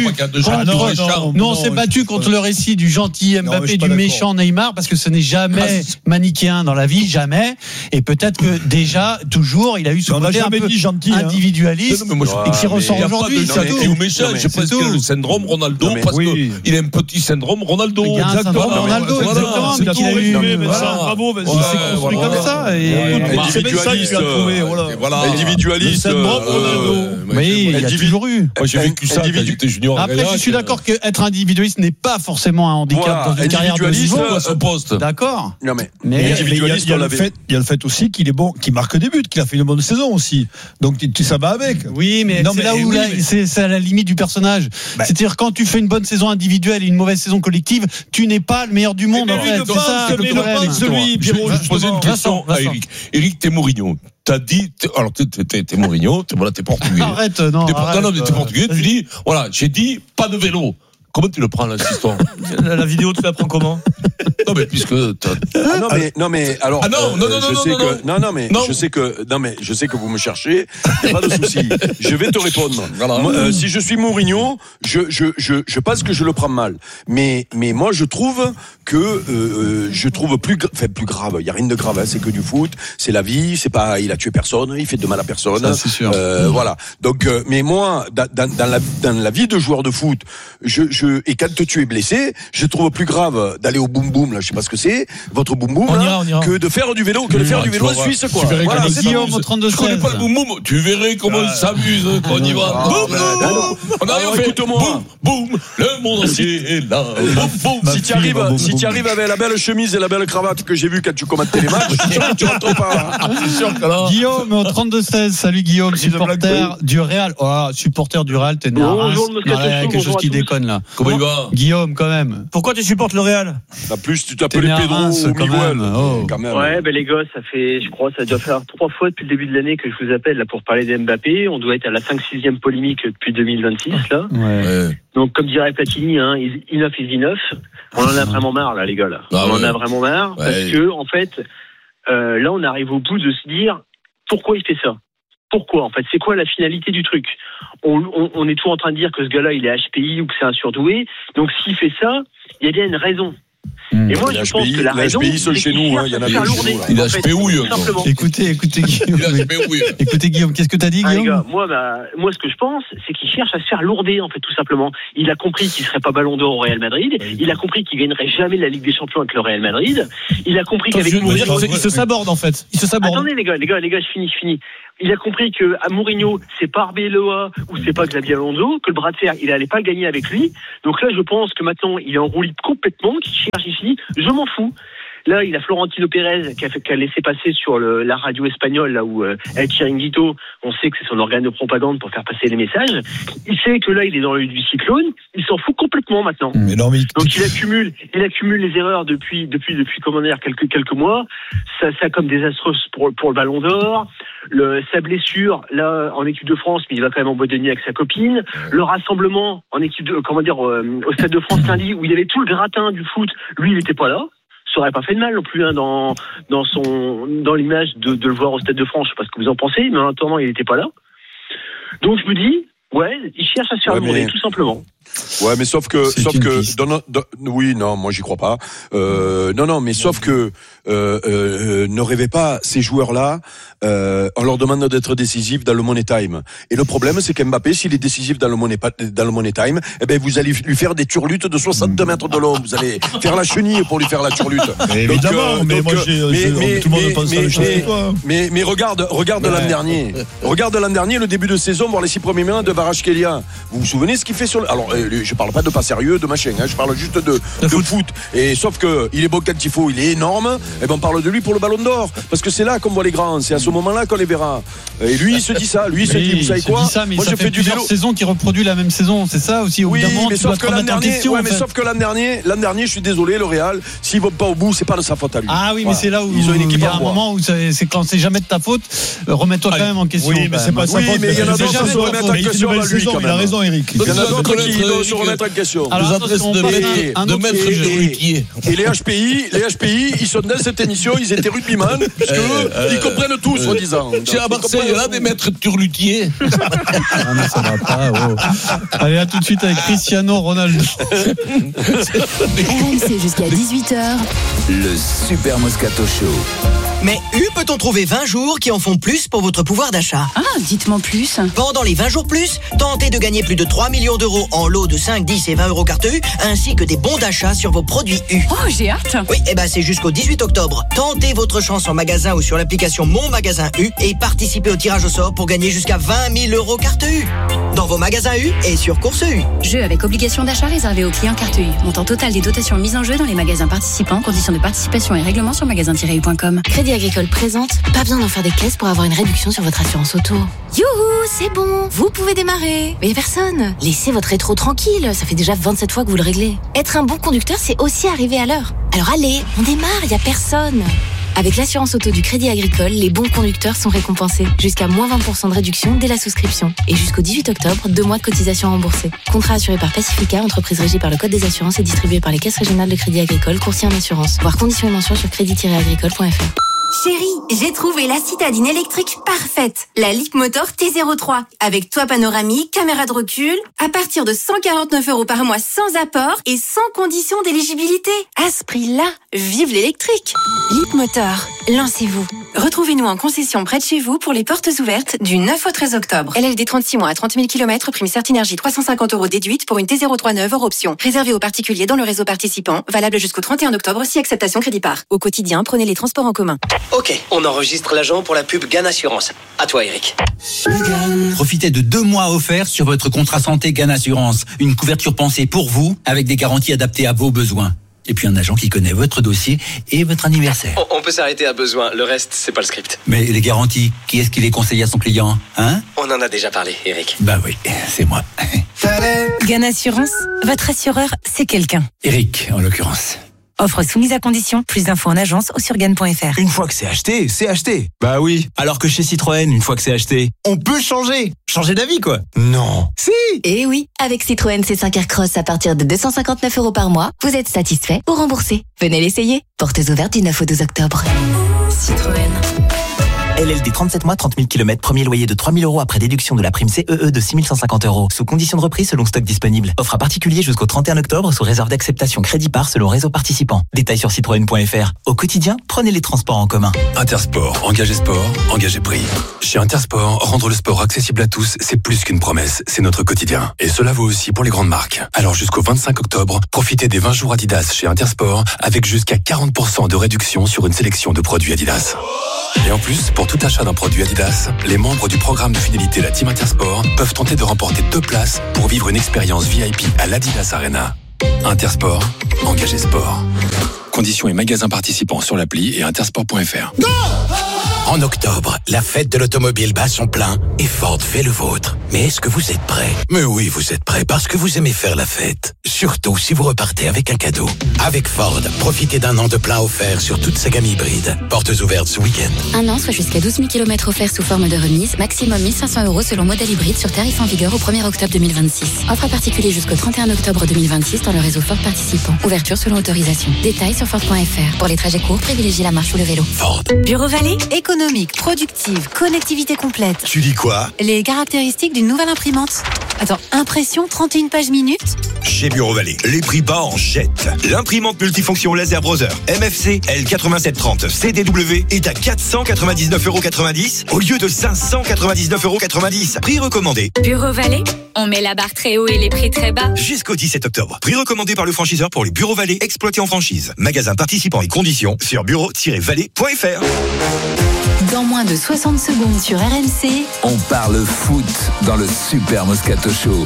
Nous on s'est battu contre le récit du gentil Mbappé, non, du méchant Neymar, parce que ce n'est jamais manichéen dans la vie, jamais. Et peut-être que déjà, toujours, il a eu ce côté un peu gentil, individualiste, hein. et qui ressort aujourd'hui. C'est méchant, je pense que le syndrome Ronaldo, parce qu'il a un petit syndrome Ronaldo. Il y a un syndrome Ronaldo, exactement. C'est tout résumé, bravo, il s'est construit comme ça. Individualiste. Individualiste. Syndrome Ronaldo. Oui, il y a toujours eu. Moi, j'ai vécu ça quand j'étais junior. Après, je suis d'accord qu'être individualiste n'est pas forcément un handicap. Dans une carrière de niveau, à son poste. D'accord. Non mais, mais individualiste, il y a, il y a le fait, il y a le fait aussi qu'il est bon, qu'il marque des buts, qu'il a fait une bonne saison aussi. Donc tu, tu ça va avec. Oui, mais non, c'est mais, là où oui, là, mais... c'est, c'est à la limite du personnage. Bah, c'est-à-dire quand tu fais une bonne saison individuelle et une mauvaise saison collective, tu n'es pas le meilleur du monde. En fait, c'est ça le problème. Celui, Pierrot, je posais une question à Eric. Eric, t'es Mourinho. T'as dit, t'es, alors t'es, t'es, t'es Mourinho, t'es, voilà, t'es portugais. Arrête, non. T'es, arrête, non, non, t'es portugais. Tu dis, voilà, j'ai dit pas de vélo. Comment tu le prends là, cette histoire? la, la vidéo, tu la prends comment? Non mais puisque t'as... Ah non mais non mais alors ah non, non, non, je non, sais non, que non non mais non. je sais que non mais je sais que vous me cherchez, y a pas de souci. Je vais te répondre. Voilà. Moi, euh, si je suis Mourinho, je je je je pense que je le prends mal. Mais mais moi je trouve que euh, je trouve plus enfin plus grave, il y a rien de grave, hein, c'est que du foot, c'est la vie, c'est pas il a tué personne, il fait de mal à personne. Ça, c'est sûr. Euh, mmh. Voilà. Donc euh, mais moi dans, dans dans la dans la vie de joueur de foot, je je et quand tu es blessé, je trouve plus grave d'aller au boum boum là, je sais pas ce que c'est, votre boum boum là, que de faire du vélo, que de faire du vélo en Suisse quoi. Tu verrais voilà, comme Guillaume au trente-deux seize. Tu connais pas le boum boum, tu verrais comment il s'amuse quand on y va. Boum boum. On a rien fait. Boum boum. Le monde entier est là. Si tu arrives, si tu arrives avec la belle chemise et la belle cravate que j'ai vu quand tu commentais les matchs, je suis sûr que tu rentres pas. Hein. Guillaume au trente-deux seize. Salut Guillaume, supporter du Real. Oh, supporter du Real, t'es né à Reims. Il y a quelque chose qui déconne là. Comment il va? Guillaume, quand même. Pourquoi tu supportes le Real? En plus, tu t'appelais Pedro ou Miguel. Oh. Quand même. Ouais, ben les gars, ça fait, je crois, ça doit faire trois fois depuis le début de l'année que je vous appelle là pour parler d'Mbappé. On doit être à la cinq sixième polémique depuis deux mille vingt-six là. Ouais. Donc, comme dirait Platini, hein, enough is enough. On en a vraiment marre là, les gars là. Ah, on ouais. en a vraiment marre Ouais. parce que en fait, euh, là, on arrive au bout de se dire pourquoi il fait ça. Pourquoi en fait? C'est quoi la finalité du truc? on, on, on est toujours en train de dire que ce gars-là, il est H P I ou que c'est un surdoué. Donc, s'il fait ça, il y a bien une raison. Mmh. Et moi, les je pense H P I, que la les raison, H P I sont c'est chez qu'il nous, hein, il y en a cherche à plus faire chez nous, lourder, là. Il en a fait, H P ouille, tout simplement. Écoutez, écoutez Guillaume. Il a H P ouille. Écoutez Guillaume, qu'est-ce que t'as dit Ah, les Guillaume? gars, moi, bah, moi, ce que je pense, c'est qu'il cherche à se faire lourder, en fait, tout simplement. Il a compris qu'il serait pas Ballon d'Or au Real Madrid. Il a compris qu'il gagnerait jamais la Ligue des Champions avec le Real Madrid. Il a compris qu'avec Attends, je veux Mourinho... dire, il se saborde en fait. Il se saborde. Attendez, les gars, les gars, les gars, je finis, je finis. Il a compris que à Mourinho, c'est pas Arbeloa ou c'est pas Xabi Alonso, que le bras de fer, il allait pas le gagner avec lui. Donc là, je pense que maintenant, il est en roue libre complètement, qu'il cherche ici. Je m'en fous. Là, il a Florentino Pérez qui a, fait, qui a laissé passer sur le, la radio espagnole, là où euh, El Chiringuito, on sait que c'est son organe de propagande pour faire passer les messages. Il sait que là, il est dans l'œil du cyclone. Il s'en fout complètement maintenant. Mais non, mais... Donc il accumule, il accumule les erreurs depuis, depuis, depuis comment dire, quelques quelques mois. Ça, ça comme désastreuse pour pour le Ballon d'Or. Le, sa blessure là en équipe de France, mais il va quand même en boîte de nuit avec sa copine. Le rassemblement en équipe de, comment dire, euh, au Stade de France lundi où il y avait tout le gratin du foot. Lui, il n'était pas là. Ça aurait pas fait de mal non plus hein, dans dans son dans l'image de, de le voir au Stade de France. Je sais pas ce que vous en pensez, mais en attendant, il n'était pas là. Donc je me dis, ouais, il cherche à se faire Ouais, lourder, mais- tout simplement. Ouais, mais sauf que, C'est sauf une que, piste. dans no- dans- oui, non, moi j'y crois pas. Euh, non, non, mais sauf que, euh, euh, ne rêvez pas, ces joueurs-là, euh, on leur demande d'être décisifs dans le Money Time. Et le problème, c'est qu'Mbappé, s'il est décisif dans le Money, pa- dans le Money Time, eh ben, vous allez lui faire des turlutes de soixante-deux mètres de long. Vous allez faire la chenille pour lui faire la turlute. Mais Donc, évidemment, euh, mais donc, moi, euh, j'ai- mais- j'ai- mais- tout le monde mais- pense mais- la même chose mais- que toi. mais, mais regarde, regarde Ouais. l'an dernier. Regarde l'an dernier, le début de saison, voir les six premiers mois de Kvaratskhelia. Vous vous souvenez ce qu'il fait sur le... Alors, euh, je parle pas de pas sérieux, de machin, hein, je parle juste de, de foot. Et sauf que il est beau quand il faut, il est énorme. Et ben on parle de lui pour le Ballon d'Or, parce que c'est là qu'on voit les grands, c'est à ce moment-là qu'on les verra. Et lui, il se dit ça, lui, il se Oui, dit, vous savez il se quoi dit ça, mais moi, ça je fait fais du plusieurs vélo. saisons qui reproduit la même saison, c'est ça aussi. Au bout Oui, d'un moment, mais tu sauf dois que te l'an remettre en dernier, question, ouais, en mais fait. sauf que l'an dernier, l'an dernier, je suis désolé, le Real, s'ils vont pas au bout, c'est pas de sa faute à lui. Ah oui, mais Voilà. c'est là où ils ont une équipe il y a en un bois. moment où c'est c'est quand c'est jamais de ta faute. euh, Remets-toi quand même en question. Oui, mais quand c'est même. pas sa Oui, faute. mais il y en a C'est d'autres jamais qui se sa remettent faute. en Mais il fait une question belle à lui, saison, quand il a même. raison, Eric. Il y en a Donc, d'autres connaître qui doivent Eric, se remettre en question. Alors, nous adresse attention, de on passe mettre, à un de autre mettre sujet. Ruquier. Et les H P I, les H P I, ils sont dans cette émission, ils étaient rugbyman, puisque eux, ils comprennent tout, soi-disant. Tiens, à Marseille, il y a des maîtres turlutiers. Ah, mais ça va pas. Oh. Allez, à tout de suite avec Cristiano Ronaldo. R M C jusqu'à dix-huit heures. Le Super Moscato Show. Mais U peut-on trouver vingt jours qui en font plus pour votre pouvoir d'achat? Ah, dites-moi plus. Pendant les vingt jours plus, tentez de gagner plus de trois millions d'euros en lots de cinq, dix et vingt euros carte U, ainsi que des bons d'achat sur vos produits U. Oh, j'ai hâte. Oui, et ben c'est jusqu'au dix-huit octobre. Tentez votre chance en magasin ou sur l'application Mon Magasin U et participez au tirage au sort pour gagner jusqu'à vingt mille euros carte U. Dans vos magasins U et sur Course U. Jeu avec obligation d'achat réservé aux clients carte U. Montant total des dotations mises en jeu dans les magasins participants. Conditions de participation et règlements sur magasin tiret u point com. Crédit Agricole présente, pas besoin d'en faire des caisses pour avoir une réduction sur votre assurance auto. Youhou, c'est bon, vous pouvez démarrer. Mais y a personne. Laissez votre rétro tranquille, ça fait déjà vingt-sept fois que vous le réglez. Être un bon conducteur, c'est aussi arriver à l'heure. Alors allez, on démarre, y a personne. Avec l'assurance auto du Crédit Agricole, les bons conducteurs sont récompensés. Jusqu'à moins vingt pour cent de réduction dès la souscription. Et jusqu'au dix-huit octobre, deux mois de cotisation remboursée. Contrat assuré par Pacifica, entreprise régie par le Code des assurances et distribué par les caisses régionales de Crédit Agricole, courtier en assurance. Voir conditions et mentions sur crédit tiret agricole point f r. Chérie, j'ai trouvé la citadine électrique parfaite. La Leapmotor T zéro trois. Avec toit panoramique, caméra de recul, à partir de cent quarante-neuf euros par mois sans apport et sans condition d'éligibilité. À ce prix-là, vive l'électrique. Leapmotor, lancez-vous. Retrouvez-nous en concession près de chez vous pour les portes ouvertes du neuf au treize octobre. L L D trente-six mois à trente mille kilomètres, prime Certinergie trois cent cinquante euros déduite pour une T zéro trois neuve hors option. Réservé aux particuliers dans le réseau participant, valable jusqu'au trente et un octobre si acceptation crédit par. Au quotidien, prenez les transports en commun. Ok, on enregistre l'agent pour la pub Gan Assurance. À toi, Eric. Profitez de deux mois offerts sur votre contrat santé Gan Assurance. Une couverture pensée pour vous, avec des garanties adaptées à vos besoins. Et puis un agent qui connaît votre dossier et votre anniversaire. On, on peut s'arrêter à besoin. Le reste, c'est pas le script. Mais les garanties, qui est-ce qui les conseille à son client, hein? On en a déjà parlé, Eric. Bah oui, c'est moi. Gann Assurance, votre assureur, c'est quelqu'un. Eric, en l'occurrence. Offre soumise à condition. Plus d'infos en agence ou sur gann point f r. Une fois que c'est acheté, c'est acheté. Bah oui. Alors que chez Citroën, une fois que c'est acheté, on peut changer. Changer d'avis, quoi. Non. Si. Eh oui. Avec Citroën C cinq Aircross à partir de deux cent cinquante-neuf euros par mois, vous êtes satisfait ou remboursé. Venez l'essayer. Portes ouvertes du neuf au douze octobre. Citroën. L L D trente-sept mois, trente mille kilomètres, premier loyer de trois mille euros après déduction de la prime C E E de six mille cent cinquante euros. Sous condition de reprise selon stock disponible. Offre à particulier jusqu'au trente et un octobre sous réserve d'acceptation crédit par selon réseau participant. Détails sur citroën point f r. Au quotidien, prenez les transports en commun. Intersport, engagez sport, engagez prix. Chez Intersport, rendre le sport accessible à tous, c'est plus qu'une promesse, c'est notre quotidien. Et cela vaut aussi pour les grandes marques. Alors jusqu'au vingt-cinq octobre, profitez des vingt jours Adidas chez Intersport avec jusqu'à quarante pour cent de réduction sur une sélection de produits Adidas. Et en plus, pour tout achat d'un produit Adidas, les membres du programme de fidélité La Team Intersport peuvent tenter de remporter deux places pour vivre une expérience V I P à l'Adidas Arena. Intersport, engagez sport. Conditions et magasins participants sur l'appli et intersport point f r. En octobre, la fête de l'automobile bat son plein et Ford fait le vôtre. Mais est-ce que vous êtes prêts? Mais oui, vous êtes prêts parce que vous aimez faire la fête. Surtout si vous repartez avec un cadeau. Avec Ford, profitez d'un an de plein offert sur toute sa gamme hybride. Portes ouvertes ce week-end. Un an, soit jusqu'à douze mille kilomètres offerts sous forme de remise, maximum mille cinq cents euros selon modèle hybride sur tarif en vigueur au premier octobre deux mille vingt-six. Offre à particulier jusqu'au trente et un octobre deux mille vingt-six dans le réseau Ford participant. Ouverture selon autorisation. Détails sur Ford point f r. Pour les trajets courts, privilégiez la marche ou le vélo. Ford. Bureau Vallée, économique, productive, connectivité complète. Tu dis quoi? Les caractéristiques d'une nouvelle imprimante. Attends, impression trente et une pages minutes? Chez Bureau Vallée, les prix bas en jette. L'imprimante multifonction laser browser M F C L quatre-vingt-sept trente C D W est à quatre cent quatre-vingt-dix-neuf euros quatre-vingt-dix au lieu de cinq cent quatre-vingt-dix-neuf euros quatre-vingt-dix. Prix recommandé. Bureau Vallée, on met la barre très haut et les prix très bas. Jusqu'au dix-sept octobre. Prix recommandé par le franchiseur pour les Bureaux Vallée exploités en franchise. Magasin participant et conditions sur bureau tiret vallée point f r. Dans moins de soixante secondes sur R M C, on parle foot dans le Super Moscato Show.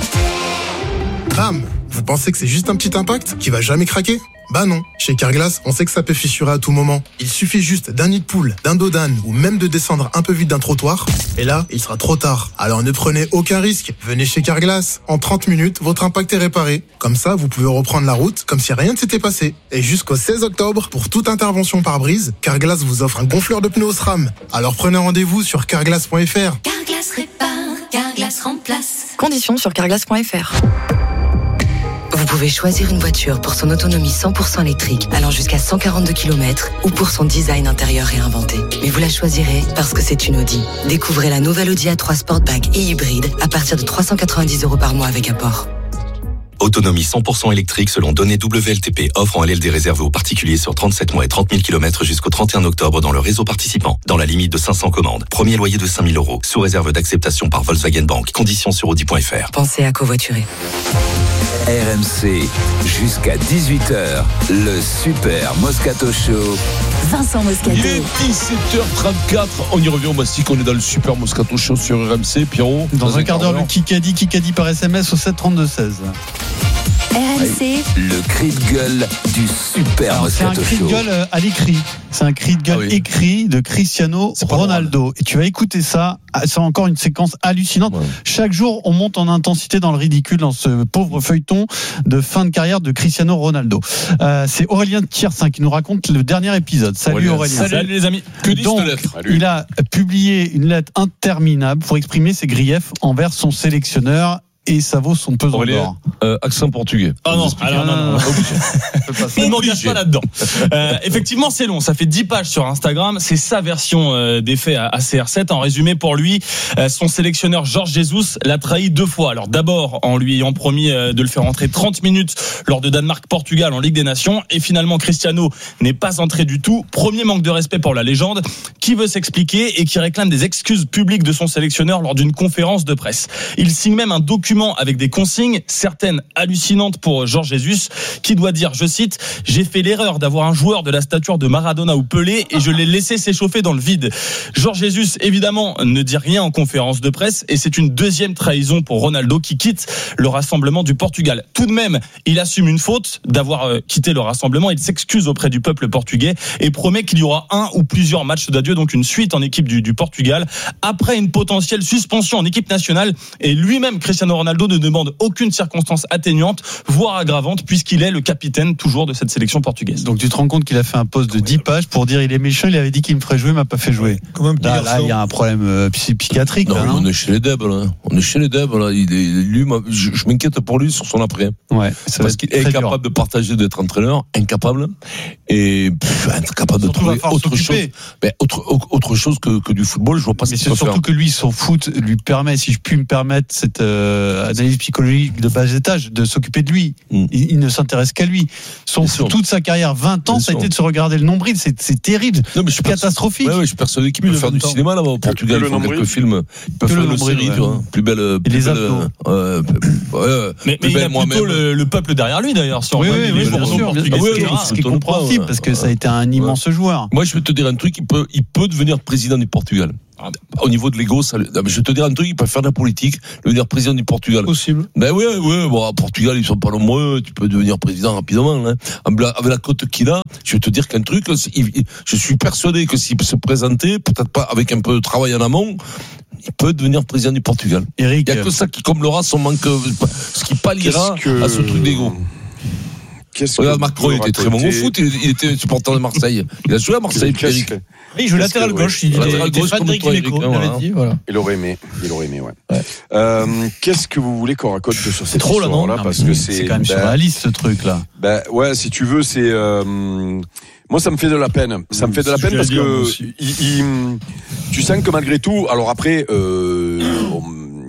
Bam! Vous pensez que c'est juste un petit impact qui va jamais craquer? Bah non. Chez Carglass, on sait que ça peut fissurer à tout moment. Il suffit juste d'un nid de poule, d'un dos d'âne ou même de descendre un peu vite d'un trottoir. Et là, il sera trop tard. Alors ne prenez aucun risque. Venez chez Carglass. En trente minutes, votre impact est réparé. Comme ça, vous pouvez reprendre la route comme si rien ne s'était passé. Et jusqu'au seize octobre, pour toute intervention par brise, Carglass vous offre un gonfleur de pneus SRAM. Alors prenez rendez-vous sur carglass point f r. Carglass répare, Carglass remplace. Conditions sur carglass point f r. Vous pouvez choisir une voiture pour son autonomie cent pour cent électrique allant jusqu'à cent quarante-deux kilomètres ou pour son design intérieur réinventé. Mais vous la choisirez parce que c'est une Audi. Découvrez la nouvelle Audi A trois Sportback et hybride à partir de trois cent quatre-vingt-dix euros par mois avec apport. Autonomie cent pour cent électrique selon données W L T P. Offre en L L D réservée aux particuliers sur trente-sept mois et trente mille kilomètres jusqu'au trente et un octobre dans le réseau participant. Dans la limite de cinq cents commandes. Premier loyer de cinq mille euros. Sous réserve d'acceptation par Volkswagen Bank. Conditions sur audi point f r. Pensez à covoiturer. R M C, jusqu'à dix-huit heures, le Super Moscato Show. Vincent Moscato. Il est dix-sept heures trente-quatre. On y revient au Mastic. On est dans le Super Moscato Show sur R M C. Pierrot. Dans, dans un quart d'heure, le Kikadi, Kikadi par S M S au sept trente-deux seize. R M C. Le cri de gueule du Super Alors, Moscato Show. C'est un cri de gueule à l'écrit. C'est un cri de gueule ah oui. écrit de Cristiano Ronaldo. Et tu vas écouter ça. C'est encore une séquence hallucinante. Ouais. Chaque jour, on monte en intensité dans le ridicule dans ce pauvre feuilleton de fin de carrière de Cristiano Ronaldo. Euh, c'est Aurélien Tiersin qui nous raconte le dernier épisode. Salut Aurélien. Aurélien. Salut les amis. Que dis-je Donc, il a publié une lettre interminable pour exprimer ses griefs envers son sélectionneur. Et ça vaut son pesant d'or. Euh, accent portugais. Ah non, alors non, non, non, on ne m'engage pas là-dedans. Euh, effectivement, c'est long. Ça fait dix pages sur Instagram. C'est sa version euh, des faits à, à C R sept. En résumé, pour lui, euh, son sélectionneur Jorge Jesus l'a trahi deux fois. Alors d'abord en lui ayant promis euh, de le faire entrer trente minutes lors de Danemark-Portugal en Ligue des Nations. Et finalement, Cristiano n'est pas entré du tout. Premier manque de respect pour la légende, qui veut s'expliquer et qui réclame des excuses publiques de son sélectionneur lors d'une conférence de presse. Il signe même un document effectivement avec des consignes, certaines hallucinantes pour Jorge Jesus, qui doit dire, je cite, « J'ai fait l'erreur d'avoir un joueur de la stature de Maradona ou Pelé et je l'ai laissé s'échauffer dans le vide. » Jorge Jesus, évidemment, ne dit rien en conférence de presse et c'est une deuxième trahison pour Ronaldo qui quitte le rassemblement du Portugal. Tout de même, il assume une faute d'avoir quitté le rassemblement. Il s'excuse auprès du peuple portugais et promet qu'il y aura un ou plusieurs matchs d'adieu, donc une suite en équipe du, du Portugal, après une potentielle suspension en équipe nationale. Et lui-même, Cristiano Ronaldo, ne demande aucune circonstance atténuante, voire aggravante, puisqu'il est le capitaine toujours de cette sélection portugaise. Donc tu te rends compte qu'il a fait un post de dix pages pour dire il est méchant, il avait dit qu'il me ferait jouer, il m'a pas fait jouer. Là, là, il y a un problème euh, psychiatrique. Non, là, non on est chez les Deb, là. On est chez les Deb, là. Il est, lui, je, je m'inquiète pour lui sur son après. Ouais. Parce qu'il est incapable dur. de partager, d'être entraîneur, incapable, et pff, incapable de trouver autre chose. Mais autre, autre chose que, que du football, je vois pas ce qu'il peut faire. Mais c'est surtout que lui, son foot lui permet, si je puis me permettre cette euh, analyse psychologique de bas étage, de s'occuper de lui. Mm. Il, il ne s'intéresse qu'à lui. Son, toute sa carrière, vingt ans, Bien ça a sûr. été de se regarder le nombril. C'est, c'est terrible. Non, mais je suis catastrophique. Ouais, ouais, je suis persuadé qu'il peut faire du temps. cinéma là-bas au Portugal. Ils font quelques films. Ils peuvent faire une série, tu vois. Plus belle. Plus les abdos. Euh, ouais, mais mais il a plutôt le, le peuple derrière lui d'ailleurs. Sur oui, oui, oui, bien sûr. Ce qui est compréhensible parce que ça a été un immense joueur. Moi, je vais te dire un truc. Il peut, il peut devenir président du Portugal. Au niveau de l'ego, ça, je vais te dire un truc, il peut faire de la politique, devenir président du Portugal. Possible. Ben oui, oui, bon, à Portugal, ils sont pas nombreux, tu peux devenir président rapidement, hein. Avec la cote qu'il a, je vais te dire qu'un truc, je suis persuadé que s'il peut se présenter, peut-être pas avec un peu de travail en amont, il peut devenir président du Portugal. Eric. Il y a que ça qui comblera son manque, ce qui palliera que... à ce truc d'ego. Qu'est-ce Regarde, Macron, il était très bon au foot, il, il était supporter de Marseille. Il a joué à Marseille, Eric. Oui, il joue latéral gauche. Il était fan d'Eric. Il aurait aimé. Il aurait aimé, ouais. ouais. Euh, qu'est-ce que vous voulez qu'on raconte sur cette trop, histoire là, non, parce non, que c'est, c'est quand même ben, sur la liste, ce truc-là. Ben, ouais, si tu veux, c'est, euh, moi, ça me fait de la peine. Ça me fait de la peine parce que, il, il, tu sens que malgré tout, alors après, euh, on,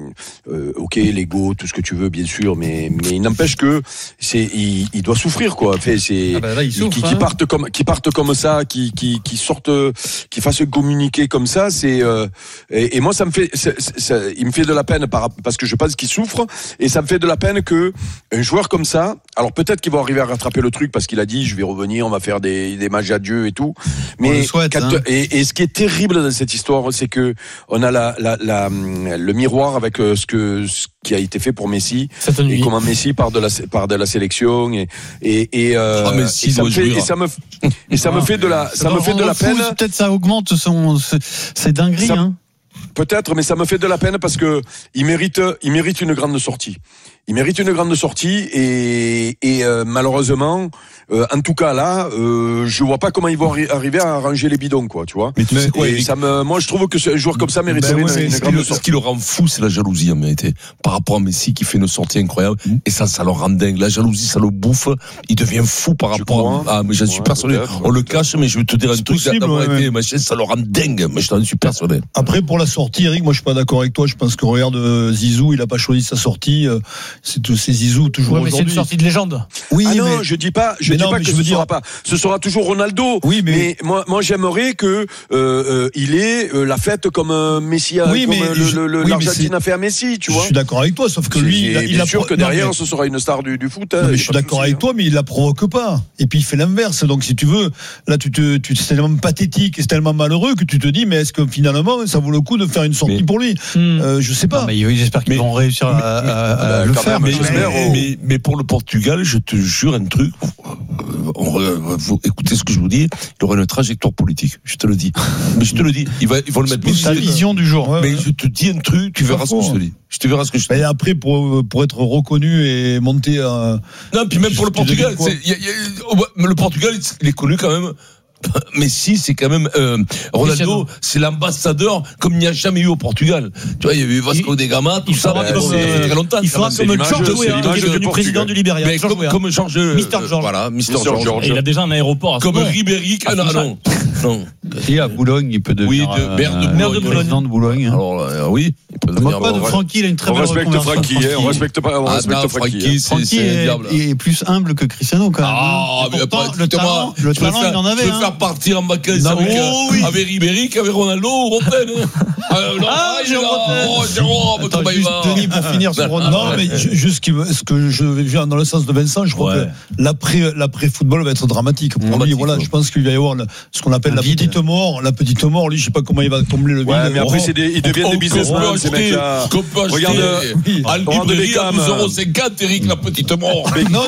Euh, ok, l'ego, tout ce que tu veux, bien sûr, mais mais il n'empêche que c'est il, il doit souffrir quoi. Fait c'est ah ben là, il souffre, qui, hein. qui partent comme qui partent comme ça, qui qui qui sortent, qui fassent communiquer comme ça. C'est euh, et, et moi ça me fait, c'est, c'est, il me fait de la peine par, parce que je pense qu'il souffre et ça me fait de la peine que un joueur comme ça. Alors peut-être qu'il va arriver à rattraper le truc parce qu'il a dit je vais revenir, on va faire des des matchs adieu et tout. Mais on le souhaite, quand, hein. et, et ce qui est terrible dans cette histoire, c'est que on a la la, la le miroir avec ce que ce qui a été fait pour Messi et comment Messi part de la part de la sélection et et et, euh, ah, Messi et ça me fait jouer. et ça me et ça ah, me fait de la ça me fait de la peine. Fou, peut-être ça augmente son c'est dinguerie ça, hein. Peut-être, mais ça me fait de la peine parce que il mérite il mérite une grande sortie. Il mérite une grande sortie et, et euh, malheureusement, euh, en tout cas là, euh, je vois pas comment ils vont arri- arriver à arranger les bidons, quoi, tu vois. Mais tu sais quoi, et ça me, moi je trouve que un joueur comme ça mériterait ben une, ouais, une ce grande qui sortie. Ce qui le rend fou, c'est la jalousie en vérité. Par rapport à Messi qui fait une sortie incroyable, mmh. et ça, ça le rend dingue. La jalousie, ça le bouffe. Il devient fou par rapport crois, à. Ah, mais j'en suis ouais, persuadé. On le cache, mais je vais te dire un truc. Possible, d'avoir ouais, été, ouais. machin, ça le rend dingue. Mais je t'en suis persuadé. Après, pour la sortie, Eric, moi je suis pas d'accord avec toi. Je pense que regarde Zizou, il a pas choisi sa sortie. C'est tous ces Zizou toujours. Ouais, mais c'est une sortie de légende. Oui, ah non, mais je dis pas, je dis non, pas que ce ne sera pas. Ce sera toujours Ronaldo. Oui, mais, mais moi, moi, j'aimerais que euh, euh, il ait euh, la fête comme euh, Messi, a, oui, comme mais le, je, le, le, oui, l'Argentine a fait à Messi, tu je vois. Je suis d'accord avec toi, sauf que lui, il, a, il bien a sûr pro- que derrière, non, mais, ce sera une star du, du foot. Hein, non, mais je suis d'accord avec toi, mais il la provoque pas. Et puis il fait l'inverse. Donc si tu veux, là, tu te, tu, c'est tellement pathétique et c'est tellement malheureux que tu te dis, mais est-ce que finalement, ça vaut le coup de faire une sortie mais, pour lui euh, Je sais pas. Non, mais oui, j'espère qu'ils mais, vont réussir à, à, à, à le faire. Même, mais, mais, mais, mais pour le Portugal, je te jure un truc. On, vous écoutez ce que je vous dis, il aura une trajectoire politique, je te le dis. Mais je te le dis, il va, ils vont le mettre. C'est ta vision du jour. Mais je te dis un truc, tu verras ce que je te dis. Je te verrai ce que je te dis. Et après, pour pour être reconnu et monter à. Non, puis même pour le Portugal, c'est, y a, y a, le Portugal, il est connu quand même. Messi, c'est quand même euh, Ronaldo, c'est l'ambassadeur comme il n'y a jamais eu au Portugal. Tu vois, il y a eu Vasco da Gama, tout ça. Euh, c'est très longtemps. Il fera comme George Weah, qui est devenu président du Libéria. Mais comme, comme George, Mister George. Voilà, Mister George. George. Il a déjà un aéroport. À comme Ribéry, ah non, non, non. Et à Boulogne, il peut devenir oui, de, maire de Boulogne, Boulogne. président de Boulogne. Alors euh, oui, il peut va devenir. Pas de Francky, il a une très on belle respecte Francky, hein, on respecte pas, on ah, respecte non, Francky. Francky, c'est, Francky c'est est, diable. est plus humble que Cristiano quand même. Ah, mais pourtant, après, le talent, le talent faire, il en avait. Je veux hein. faire partir en vacances avec, oh, oui. avec Ribéry, qu'avec Ronaldo, Rotten. ah, ah Jérôme Oh, Jérôme, comment il va? Denis, pour finir sur Ronaldo. Non, mais juste ce que je viens dans le sens de Vincent, je crois ouais. que l'après, l'après-football va être dramatique. Pour dramatique, lui, voilà, ouais. je pense qu'il va y avoir le, ce qu'on appelle un la vide. petite mort. La petite mort, lui, je sais pas comment il va combler le vide. Ouais, mais après, c'est des, ils deviennent des businessmen, ces mecs-là. Regarde, Al Ribéry à douze euros cinquante, Eric, la petite mort.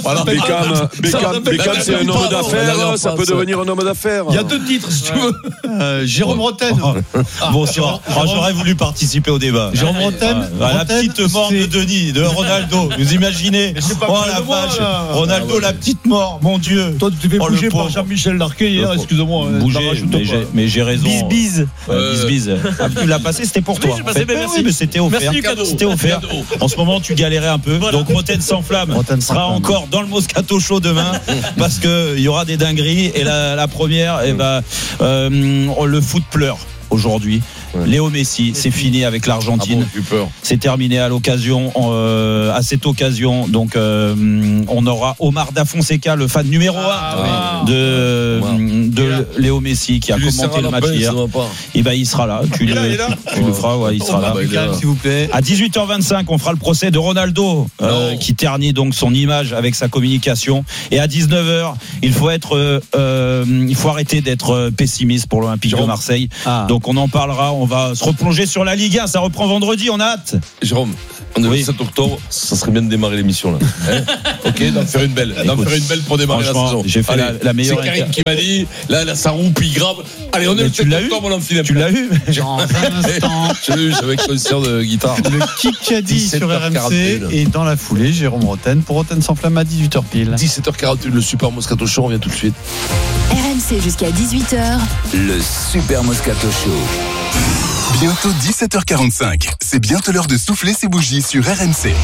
Beckham, c'est un homme d'affaires, ça peut devenir un homme d'affaires. Il y a deux titres, si tu veux. Jérôme Rotten. Bon, j'aurais voulu participer au débat. Jérôme Rotten. La petite mort de Denis, de Ronaldo. Vous imaginez? Oh la vache. Ronaldo, la petite mort, mon Dieu. Toi, tu t'es fait bouger par Jean-Michel Larquet hier, excuse-moi. Bouger, mais j'ai raison. Bise, bise. Bise, bise. Tu l'as passé, c'était pour toi. Merci, mais c'était offert. C'était offert. En ce moment, tu galérais un peu. Donc, Rotten sans flamme sera encore dans le Moscato Show demain parce qu'il y aura des dingueries. Et la, la première, eh ben, euh, le foot pleure aujourd'hui. Ouais. Léo Messi, c'est fini avec l'Argentine. Ah bon, c'est terminé à l'occasion, euh, à cette occasion. Donc, euh, on aura Omar Da Fonseca, le fan numéro ah, un oui. de, de Léo Messi, qui a commenté le match hier. Et ben, il sera là. Tu, le, là, tu oh. le feras, ouais, il sera là. là. S'il vous plaît. À dix-huit heures vingt-cinq, on fera le procès de Ronaldo, euh, qui ternit donc son image avec sa communication. Et à dix-neuf heures, il faut être, euh, euh, il faut arrêter d'être pessimiste pour l'Olympique Jérôme. de Marseille. Ah. Donc, on en parlera. On va se replonger sur la Ligue un, ça reprend vendredi, on a hâte. Jérôme, on est oui. le sept octobre, ça serait bien de démarrer l'émission là. Hein ok, d'en faire une belle, d'en faire une belle pour démarrer la saison. J'ai fait Allez, la, la meilleure. C'est Karim qui m'a dit, là, là ça roupille grave. Allez, on est le sept octobre, on en file. Tu l'as eu dans un instant. Je l'ai eu avec concert de guitare. Le Kikadi sur R M C et dans la foulée, Jérôme Rotten pour Rotten sans flamme à dix-huit heures pile. dix-sept heures quarante-une, le Super Moscato Show, on revient tout de suite. R M C jusqu'à dix-huit heures. Le Super Moscato Show. Bientôt dix-sept heures quarante-cinq. C'est bientôt l'heure de souffler ses bougies sur R M C.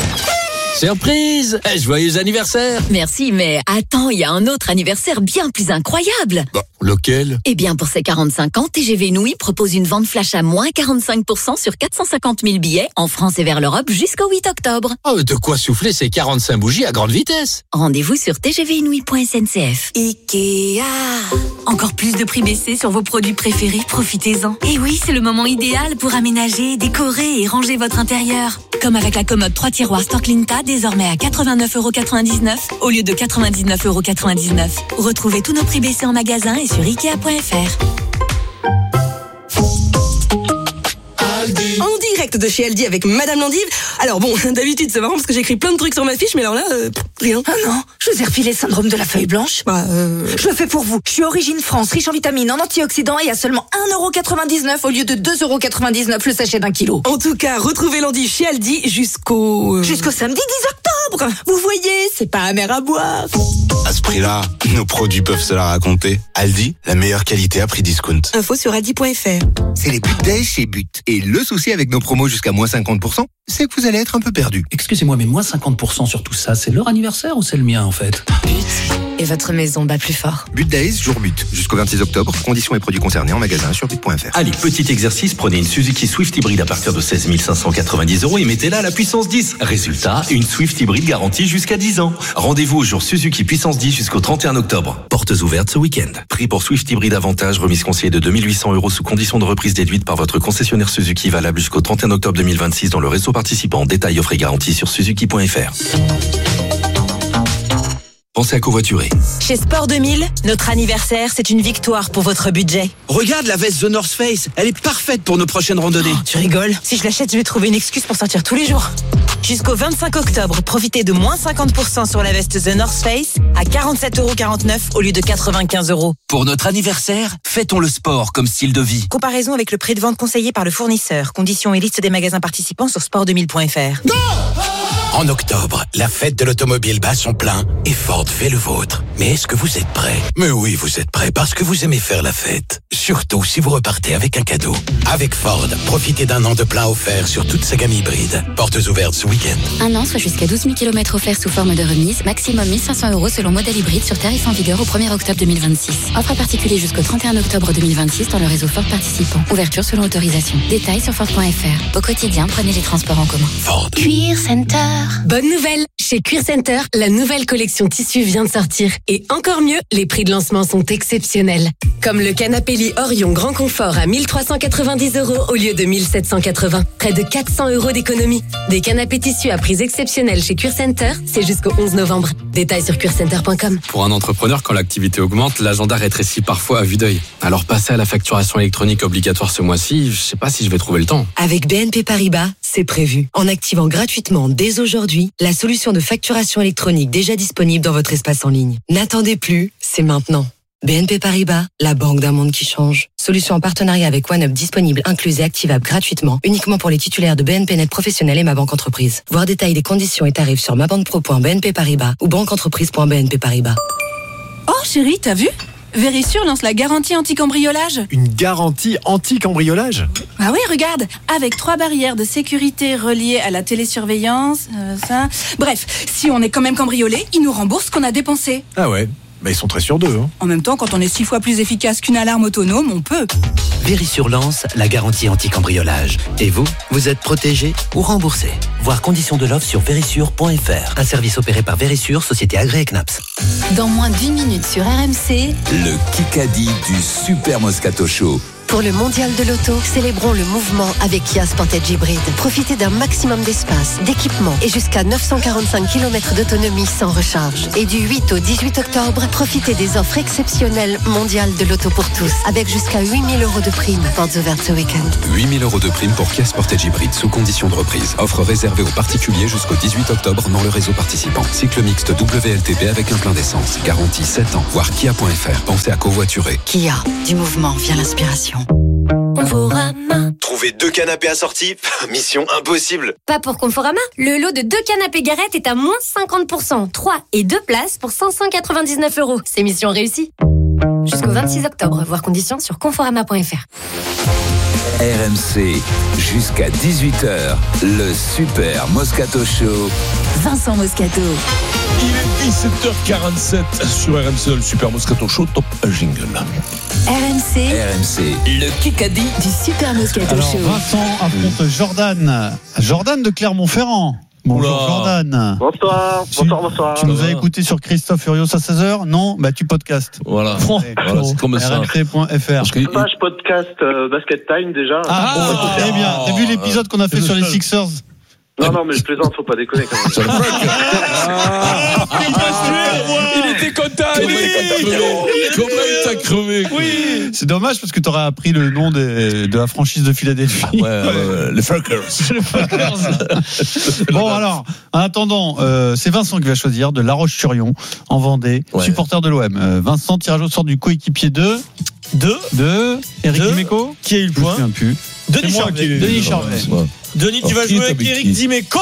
Surprise! Eh, joyeux anniversaire! Merci, mais attends, il y a un autre anniversaire bien plus incroyable. Bah, lequel? Eh bien, pour ses quarante-cinq ans, T G V Inouï propose une vente flash à moins quarante-cinq pour cent sur quatre cent cinquante mille billets en France et vers l'Europe jusqu'au huit octobre. Oh, de quoi souffler ces quarante-cinq bougies à grande vitesse? Rendez-vous sur t g v inouï point s n c f. Ikea. Encore plus de prix baissés sur vos produits préférés, profitez-en. Et oui, c'est le moment idéal pour aménager, décorer et ranger votre intérieur. Comme avec la commode trois tiroirs Storklinta, désormais à quatre-vingt-neuf euros quatre-vingt-dix-neuf au lieu de quatre-vingt-dix-neuf euros quatre-vingt-dix-neuf. Retrouvez tous nos prix baissés en magasin et sur ikea point f r. En direct de chez Aldi avec Madame Landive. Alors bon, d'habitude c'est marrant parce que j'écris plein de trucs sur ma fiche, mais alors là, euh, rien. Ah non, je vous ai refilé le syndrome de la feuille blanche. Bah, euh... Je le fais pour vous. Je suis Origine France, riche en vitamines, en antioxydants et à seulement un euro quatre-vingt-dix-neuf au lieu de deux euros quatre-vingt-dix-neuf le sachet d'un kilo. En tout cas, retrouvez Landive chez Aldi jusqu'au... Euh... Jusqu'au samedi dix octobre. Vous voyez, c'est pas amer à boire. À ce prix-là, nos produits peuvent se la raconter. Aldi, la meilleure qualité à prix discount. Info sur aldi point f r. C'est les But Days chez But. Et le souci avec nos promos jusqu'à moins cinquante pour cent, c'est que vous allez être un peu perdu. Excusez-moi, mais moins cinquante pour cent sur tout ça, c'est leur anniversaire ou c'est le mien en fait? But. Et votre maison bat plus fort. But Days, jour but. Jusqu'au vingt-six octobre. Conditions et produits concernés en magasin sur but point f r. Allez, petit exercice. Prenez une Suzuki Swift hybride à partir de seize mille cinq cent quatre-vingt-dix euros et mettez-la à la puissance dix. Résultat, une Swift hybride garantie jusqu'à dix ans. Rendez-vous au jour Suzuki puissance dix jusqu'au trente et un octobre. Portes ouvertes ce week-end. Prix pour Swift hybride avantage. Remise conseillée de deux mille huit cents euros sous condition de reprise déduite par votre concessionnaire Suzuki, valable jusqu'au trente et un octobre deux mille vingt-six dans le réseau participant. Détails, offres et garanties sur suzuki point f r. Pensez à covoiturer. Chez Sport deux mille, notre anniversaire, c'est une victoire pour votre budget. Regarde la veste The North Face, elle est parfaite pour nos prochaines randonnées. Oh, tu rigoles? Si je l'achète, je vais trouver une excuse pour sortir tous les jours. Jusqu'au vingt-cinq octobre, profitez de moins cinquante pour cent sur la veste The North Face à quarante-sept euros quarante-neuf au lieu de quatre-vingt-quinze euros. Pour notre anniversaire, fêtons le sport comme style de vie. Comparaison avec le prix de vente conseillé par le fournisseur. Conditions et liste des magasins participants sur sport deux mille point f r. Go! En octobre, la fête de l'automobile bat son plein et Ford fait le vôtre. Mais est-ce que vous êtes prêts ? Mais oui, vous êtes prêts parce que vous aimez faire la fête. Surtout si vous repartez avec un cadeau. Avec Ford, profitez d'un an de plein offert sur toute sa gamme hybride. Portes ouvertes ce week-end. Un an, soit jusqu'à douze mille kilomètres offerts sous forme de remise, maximum mille cinq cents euros selon modèle hybride sur tarif en vigueur au premier octobre deux mille vingt-six. Offre à particulier jusqu'au trente et un octobre deux mille vingt-six dans le réseau Ford participant. Ouverture selon autorisation. Détails sur Ford point F R. Au quotidien, prenez les transports en commun. Ford. Cuir Center. Bonne nouvelle! Chez Cuir Center, la nouvelle collection tissu vient de sortir. Et encore mieux, les prix de lancement sont exceptionnels. Comme le canapé lit Orion Grand Confort à mille trois cent quatre-vingt-dix euros au lieu de mille sept cent quatre-vingts. Près de quatre cents euros d'économie. Des canapés tissus à prix exceptionnels chez Cuir Center, c'est jusqu'au onze novembre. Détails sur cuir center point com. Pour un entrepreneur, quand l'activité augmente, l'agenda rétrécit parfois à vue d'œil. Alors passer à la facturation électronique obligatoire ce mois-ci, je sais pas si je vais trouver le temps. Avec B N P Paribas, c'est prévu. En activant gratuitement dès aujourd'hui la solution de facturation électronique déjà disponible dans votre espace en ligne. N'attendez plus, c'est maintenant. B N P Paribas, la banque d'un monde qui change. Solution en partenariat avec OneUp disponible, incluse et activable gratuitement, uniquement pour les titulaires de B N P Net Professionnel et Ma Banque Entreprise. Voir détails des conditions et tarifs sur mabanquepro point b n p paribas ou banqueentreprise point b n p paribas. Oh chérie, t'as vu ? Vérissure lance la garantie anti-cambriolage. Une garantie anti-cambriolage ? Ah oui, regarde, avec trois barrières de sécurité reliées à la télésurveillance, euh, ça... Bref, si on est quand même cambriolé, ils nous remboursent ce qu'on a dépensé. Ah ouais, bah ils sont très sûrs d'eux. Hein. En même temps, quand on est six fois plus efficace qu'une alarme autonome, on peut. Vérissure lance la garantie anti-cambriolage. Et vous, vous êtes protégé ou remboursé ? Voir conditions de l'offre sur vérissure point f r. Un service opéré par Vérissure, société agréée C N A P S. Dans moins d'une minute sur R M C, le Kikadi du Super Moscato Show. Pour le mondial de l'auto, célébrons le mouvement avec Kia Sportage Hybrid. Profitez d'un maximum d'espace, d'équipement et jusqu'à neuf cent quarante-cinq kilomètres d'autonomie sans recharge. Et du huit au dix-huit octobre, profitez des offres exceptionnelles mondiales de l'auto pour tous, avec jusqu'à huit mille euros de prime. Portes ouvertes ce week-end. huit mille euros de prime pour Kia Sportage Hybrid sous condition de reprise. Offre réservée aux particuliers jusqu'au dix-huit octobre dans le réseau participant. Cycle mixte W L T P avec un plein d'essence. Garantie sept ans. Voir kia point f r. Pensez à covoiturer. Kia, du mouvement vient l'inspiration. Conforama. Trouver deux canapés assortis, mission impossible. Pas pour Conforama. Le lot de deux canapés Garrett est à moins cinquante pour cent. trois et deux places pour cinq cent quatre-vingt-dix-neuf euros. C'est mission réussie. Jusqu'au vingt-six octobre. Voir conditions sur conforama point f r. R M C, jusqu'à dix-huit heures, le Super Moscato Show. Vincent Moscato. Il est dix-sept heures quarante-sept sur R M C, le Super Moscato Show, top jingle. R M C, R M C, le Kikadi du Super Moscato Alors, Show. Vincent affronte Jordan. Jordan de Clermont-Ferrand. Bonjour Oula. Jordan. Bonsoir, bonsoir, bonsoir. Tu nous as écouté sur Christophe Furios à seize heures ? Non ? Bah tu podcastes. Voilà, Allez, voilà c'est comme ça. R M C point f r. Que... Page podcast euh, Basket Time déjà. Ah, ah oh, très bien. T'as vu l'épisode qu'on a fait sur les Sixers ? Non, non, mais je plaisante, faut pas déconner quand même. ah, il était content, il était content. Comment il t'a crevé? Oui, c'est dommage parce que t'aurais appris le nom de, de la franchise de Philadelphie. Ouais, euh, les Falcons. Les Falcons. Bon, alors, en attendant, euh, c'est Vincent qui va choisir de La Roche-sur-Yon, en Vendée, ouais. supporter de l'O M. Euh, Vincent, tirage au sort du coéquipier de. De. De. Eric de, Dimeco. Qui a eu le point? Je me souviens plus. Denis Charvet. Denis Charvet. Denis, tu vas jouer avec Eric Dimeco.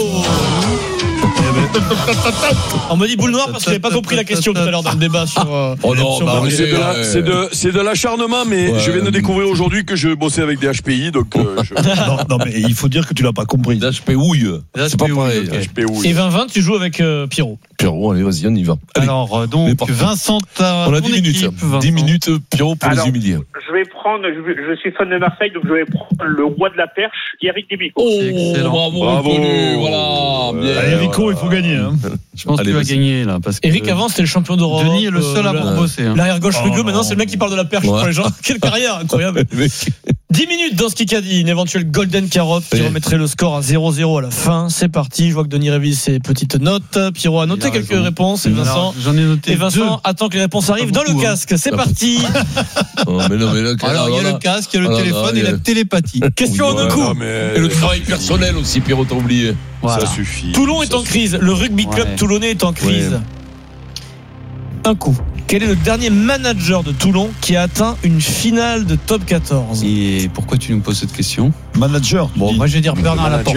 On me dit boule noire parce que j'avais pas compris la question tout à l'heure dans le débat sur. Euh, oh non, sur bah, c'est, de la, c'est, de, c'est de l'acharnement, mais ouais, je viens de découvrir aujourd'hui que je bossais avec des H P I, donc. Euh, je... non, non, mais il faut dire que tu l'as pas compris. H P ouille. C'est pas pareil. H P ouille. Et vingt vingt, tu joues avec euh, Pierrot. Pierrot, allez, vas-y, on y va. Allez. Alors, donc, Vincent, on a dix minutes. dix minutes, Pierrot, pour Alors, les humilier. Je vais prendre, je, je suis fan de Marseille, donc je vais prendre le roi de la perche, Eric Dimeco. Oh, bravo, bravo. Reconnu, voilà. Bien. Allez, Rico, il faut gagner. Hein. Je pense Allez, que tu vas gagner là. Parce que Eric avant c'était le champion d'Europe. Denis est le seul à avoir euh, bossé. Hein. L'arrière gauche oh, rugueux, non. maintenant c'est le mec qui parle de la perche ouais. pour les gens. Quelle carrière incroyable. dix minutes dans ce Kikadi, une éventuelle Golden Carotte qui oui. remettrait le score à zéro zéro à la fin. C'est parti. Je vois que Denis révise ses petites notes. Pierrot a noté quelques raison. réponses. Et Vincent, Alors, j'en ai noté et Vincent deux. attend que les réponses arrivent dans le casque. Hein. C'est ah, parti. Oh, mais non, mais là, alors, il y a le casque, il y a le téléphone et la télépathie. Question en un coup. Et le travail personnel aussi, Pierrot, t'as oublié. Voilà. Ça suffit. Toulon est ça en suffit. crise. Le rugby club ouais. toulonnais est en crise. Ouais. Un coup. Quel est le dernier manager de Toulon qui a atteint une finale de top quatorze? Et pourquoi tu nous poses cette question? Manager. Bon, moi je vais dire Bernard Laporte.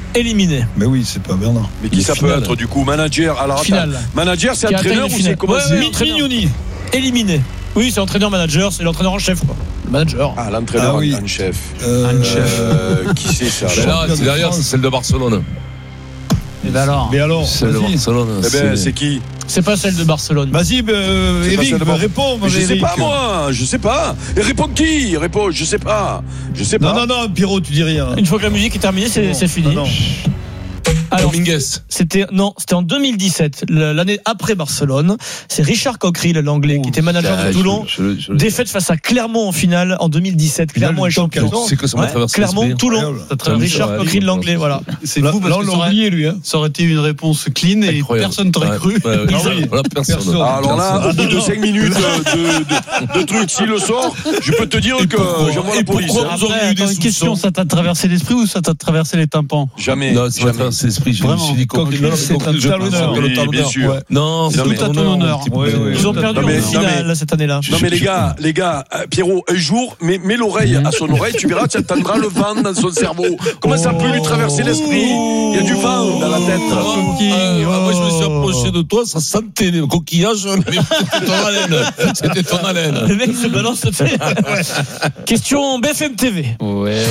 éliminé. Mais oui, c'est pas Bernard. Mais qui ça peut être du coup manager? Alors attends, manager, c'est entraîneur ou c'est comment? Mignoni, éliminé. Oui, c'est entraîneur-manager, c'est l'entraîneur en chef, quoi. Le manager. Ah, l'entraîneur ah, oui. en chef. Euh, euh, qui c'est ça? C'est là, c'est derrière, c'est celle de Barcelone. Et ben alors. Mais alors, celle de Barcelone. Eh ben, c'est qui? C'est pas celle de Barcelone. Vas-y, euh, Eric, réponds. Je sais pas, moi. Je sais pas. Et réponds qui? Réponds, je sais pas. Je sais pas. Non, non, non, Pierrot, tu dis rien. Une fois que la musique est terminée, c'est, c'est fini. Non, non. Alors, c'était non, c'était en deux mille dix-sept, l'année après Barcelone. C'est Richard Cockerill, l'anglais, oh, qui était manager de Toulon. Je, je, je, défaite face à Clermont en finale en deux mille dix-sept. Clermont est champion. C'est que ça m'a traversé Clermont, Toulon. Richard Cockerill, l'anglais, voilà. C'est fou parce que ça aurait, lui, hein. ça aurait été une réponse clean et personne t'aurait cru. Personne. Alors là, au bout de cinq minutes de trucs, s'il le sort, je peux te dire que j'envoie la police. Une question, ça t'a traversé l'esprit ou ça t'a traversé les tympans? Jamais. Non, ça m'a traversé l'esprit. Je me suis dit c'est un talonneur. Bien sûr. Non, c'est tout à ton honneur. Ils ont perdu en finale cette année-là. Non mais les gars, les gars, Pierrot, un jour, mets, mets l'oreille à son oreille, tu verras, tu entendras le vent dans son cerveau. Comment ça peut lui traverser l'esprit? Il y a du vent dans la tête. Moi, je me suis approché de toi, ça sentait les coquillages, mais c'était ton haleine. C'était ton haleine. Le mec se balance. Question B F M T V. Ouais.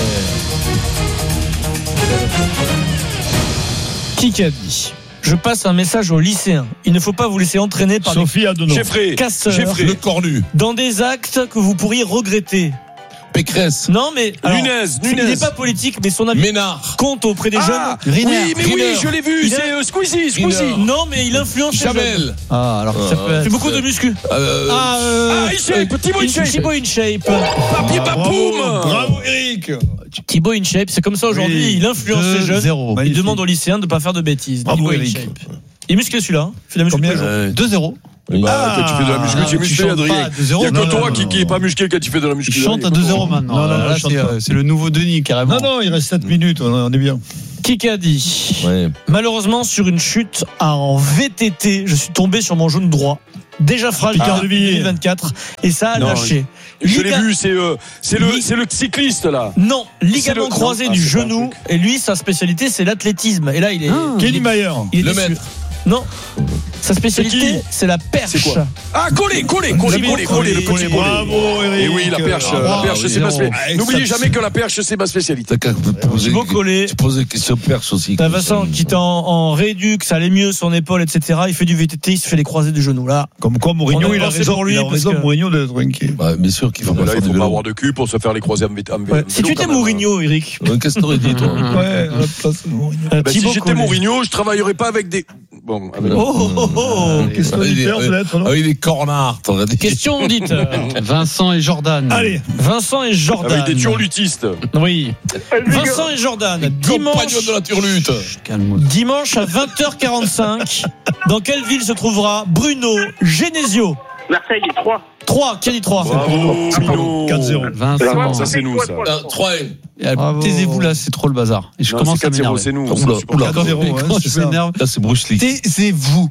Qui a dit? Je passe un message aux lycéens. Il ne faut pas vous laisser entraîner par Sophie des Geffrey. casseurs, Geffrey. Le cornu, dans des actes que vous pourriez regretter. Pécresse. Non, mais. Alors, Nunez, Nunez. Il n'est pas politique, mais son avis Ménard. compte auprès des ah, jeunes. Riner. Oui, mais Riner. Oui, je l'ai vu. Il c'est a... euh, Squeezie, Squeezie. Riner. Non, mais il influence les jeunes. Ah, alors ça peut être. C'est beaucoup de muscu. Euh, ah, euh, ah, InShape, Thibaut InShape. Thibaut InShape. Papier Bapoum. Bravo, Eric. Thibaut InShape, c'est comme ça aujourd'hui. Oui. Il influence les jeunes. zéro. Il demande aux lycéens de ne pas faire de bêtises. Bravo, Eric. Il est musclé celui-là. Il fait de la muscu. Combien? deux zéro. Ah, quand tu fais de la muscu, tu es musclé, Adrien. Il n'y a que toi qui n'est pas musclé quand tu fais de la muscu. Il chante à deux zéro maintenant. Non, non, là, c'est, euh, c'est le nouveau Denis, carrément. Non, non, il reste sept minutes, on est bien. Qui a dit? Ouais. Malheureusement, sur une chute en V T T, je suis tombé sur mon genou droit. Déjà fragile en deux mille vingt-quatre et ça a non, lâché. Je Liga... l'ai vu, c'est, euh, c'est, le, c'est le cycliste là. Non, ligament le... croisé non. du ah, genou. Et lui, sa spécialité, c'est l'athlétisme. Et là, il est. Ah, Kenny Mayer. Le maître. Non. Sa spécialité, c'est, c'est la perche. C'est quoi? Ah, collé, collé, collé, collé, collé, le petit bravo, Eric. Et oui, la perche, ah, la perche, oui, c'est ma spécialité. N'oubliez jamais que la perche, c'est ma spécialité. Tu peux coller. Tu poses des questions perche aussi. T'as Vincent qui est en, en réduc, ça allait mieux, son épaule, et cetera. Il fait du V T T, il se fait les croisés du genou. Là. Comme quoi, Mourinho, il a raison pour lui. Il a raison, Mourinho, d'être inquiet. Bien sûr qu'il faut pas faire du vélo. Il faut pas avoir de cul pour se faire les croisés en vélo. Si tu étais Mourinho, Eric. Qu'est-ce que t'aurais dit, toi? Ouais, à la place de Mourinho. Si j'étais Mourinho, je travaillerais pas avec des. Bon, avec... oh, oh, oh, oh. Question auditeur, peut-être, non? Ah, il est cornard. Question auditeur. Vincent et Jordan. Allez, Vincent et Jordan. Avec des turlutistes. Oui. Vincent et Jordan. Dimanche. Compagnon de la turlute. Dimanche à vingt heures quarante-cinq. Dans quelle ville se trouvera Bruno Genesio? Marseille, trois. trois. Qui a dit trois? Bravo, quatre zéro. Vincent. Ça, c'est nous, ça. trois. Taisez-vous là, c'est trop le bazar. Et je non, commence à m'énerver. C'est nous. quatre zéro. Je m'énerve. Là, c'est Bruce Lee. Taisez-vous.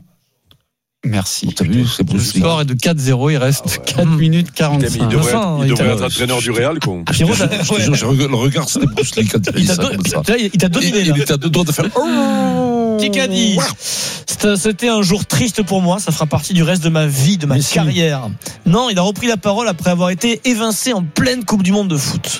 Merci. T'as vu, c'est le score est de quatre zéro, il reste ah ouais. quatre minutes quarante-cinq. Il devrait être, il devrait être entraîneur du Real, quoi. Pierrot, je te jure, je regarde, le regard, c'était Bruce Lee quand il, il, ça, comme ça. il t'a dominé. Il, il était à deux doigts de faire. Qui a dit? C'était un jour triste pour moi, ça fera partie du reste de ma vie, de ma Merci. carrière. Non, il a repris la parole après avoir été évincé en pleine Coupe du Monde de foot.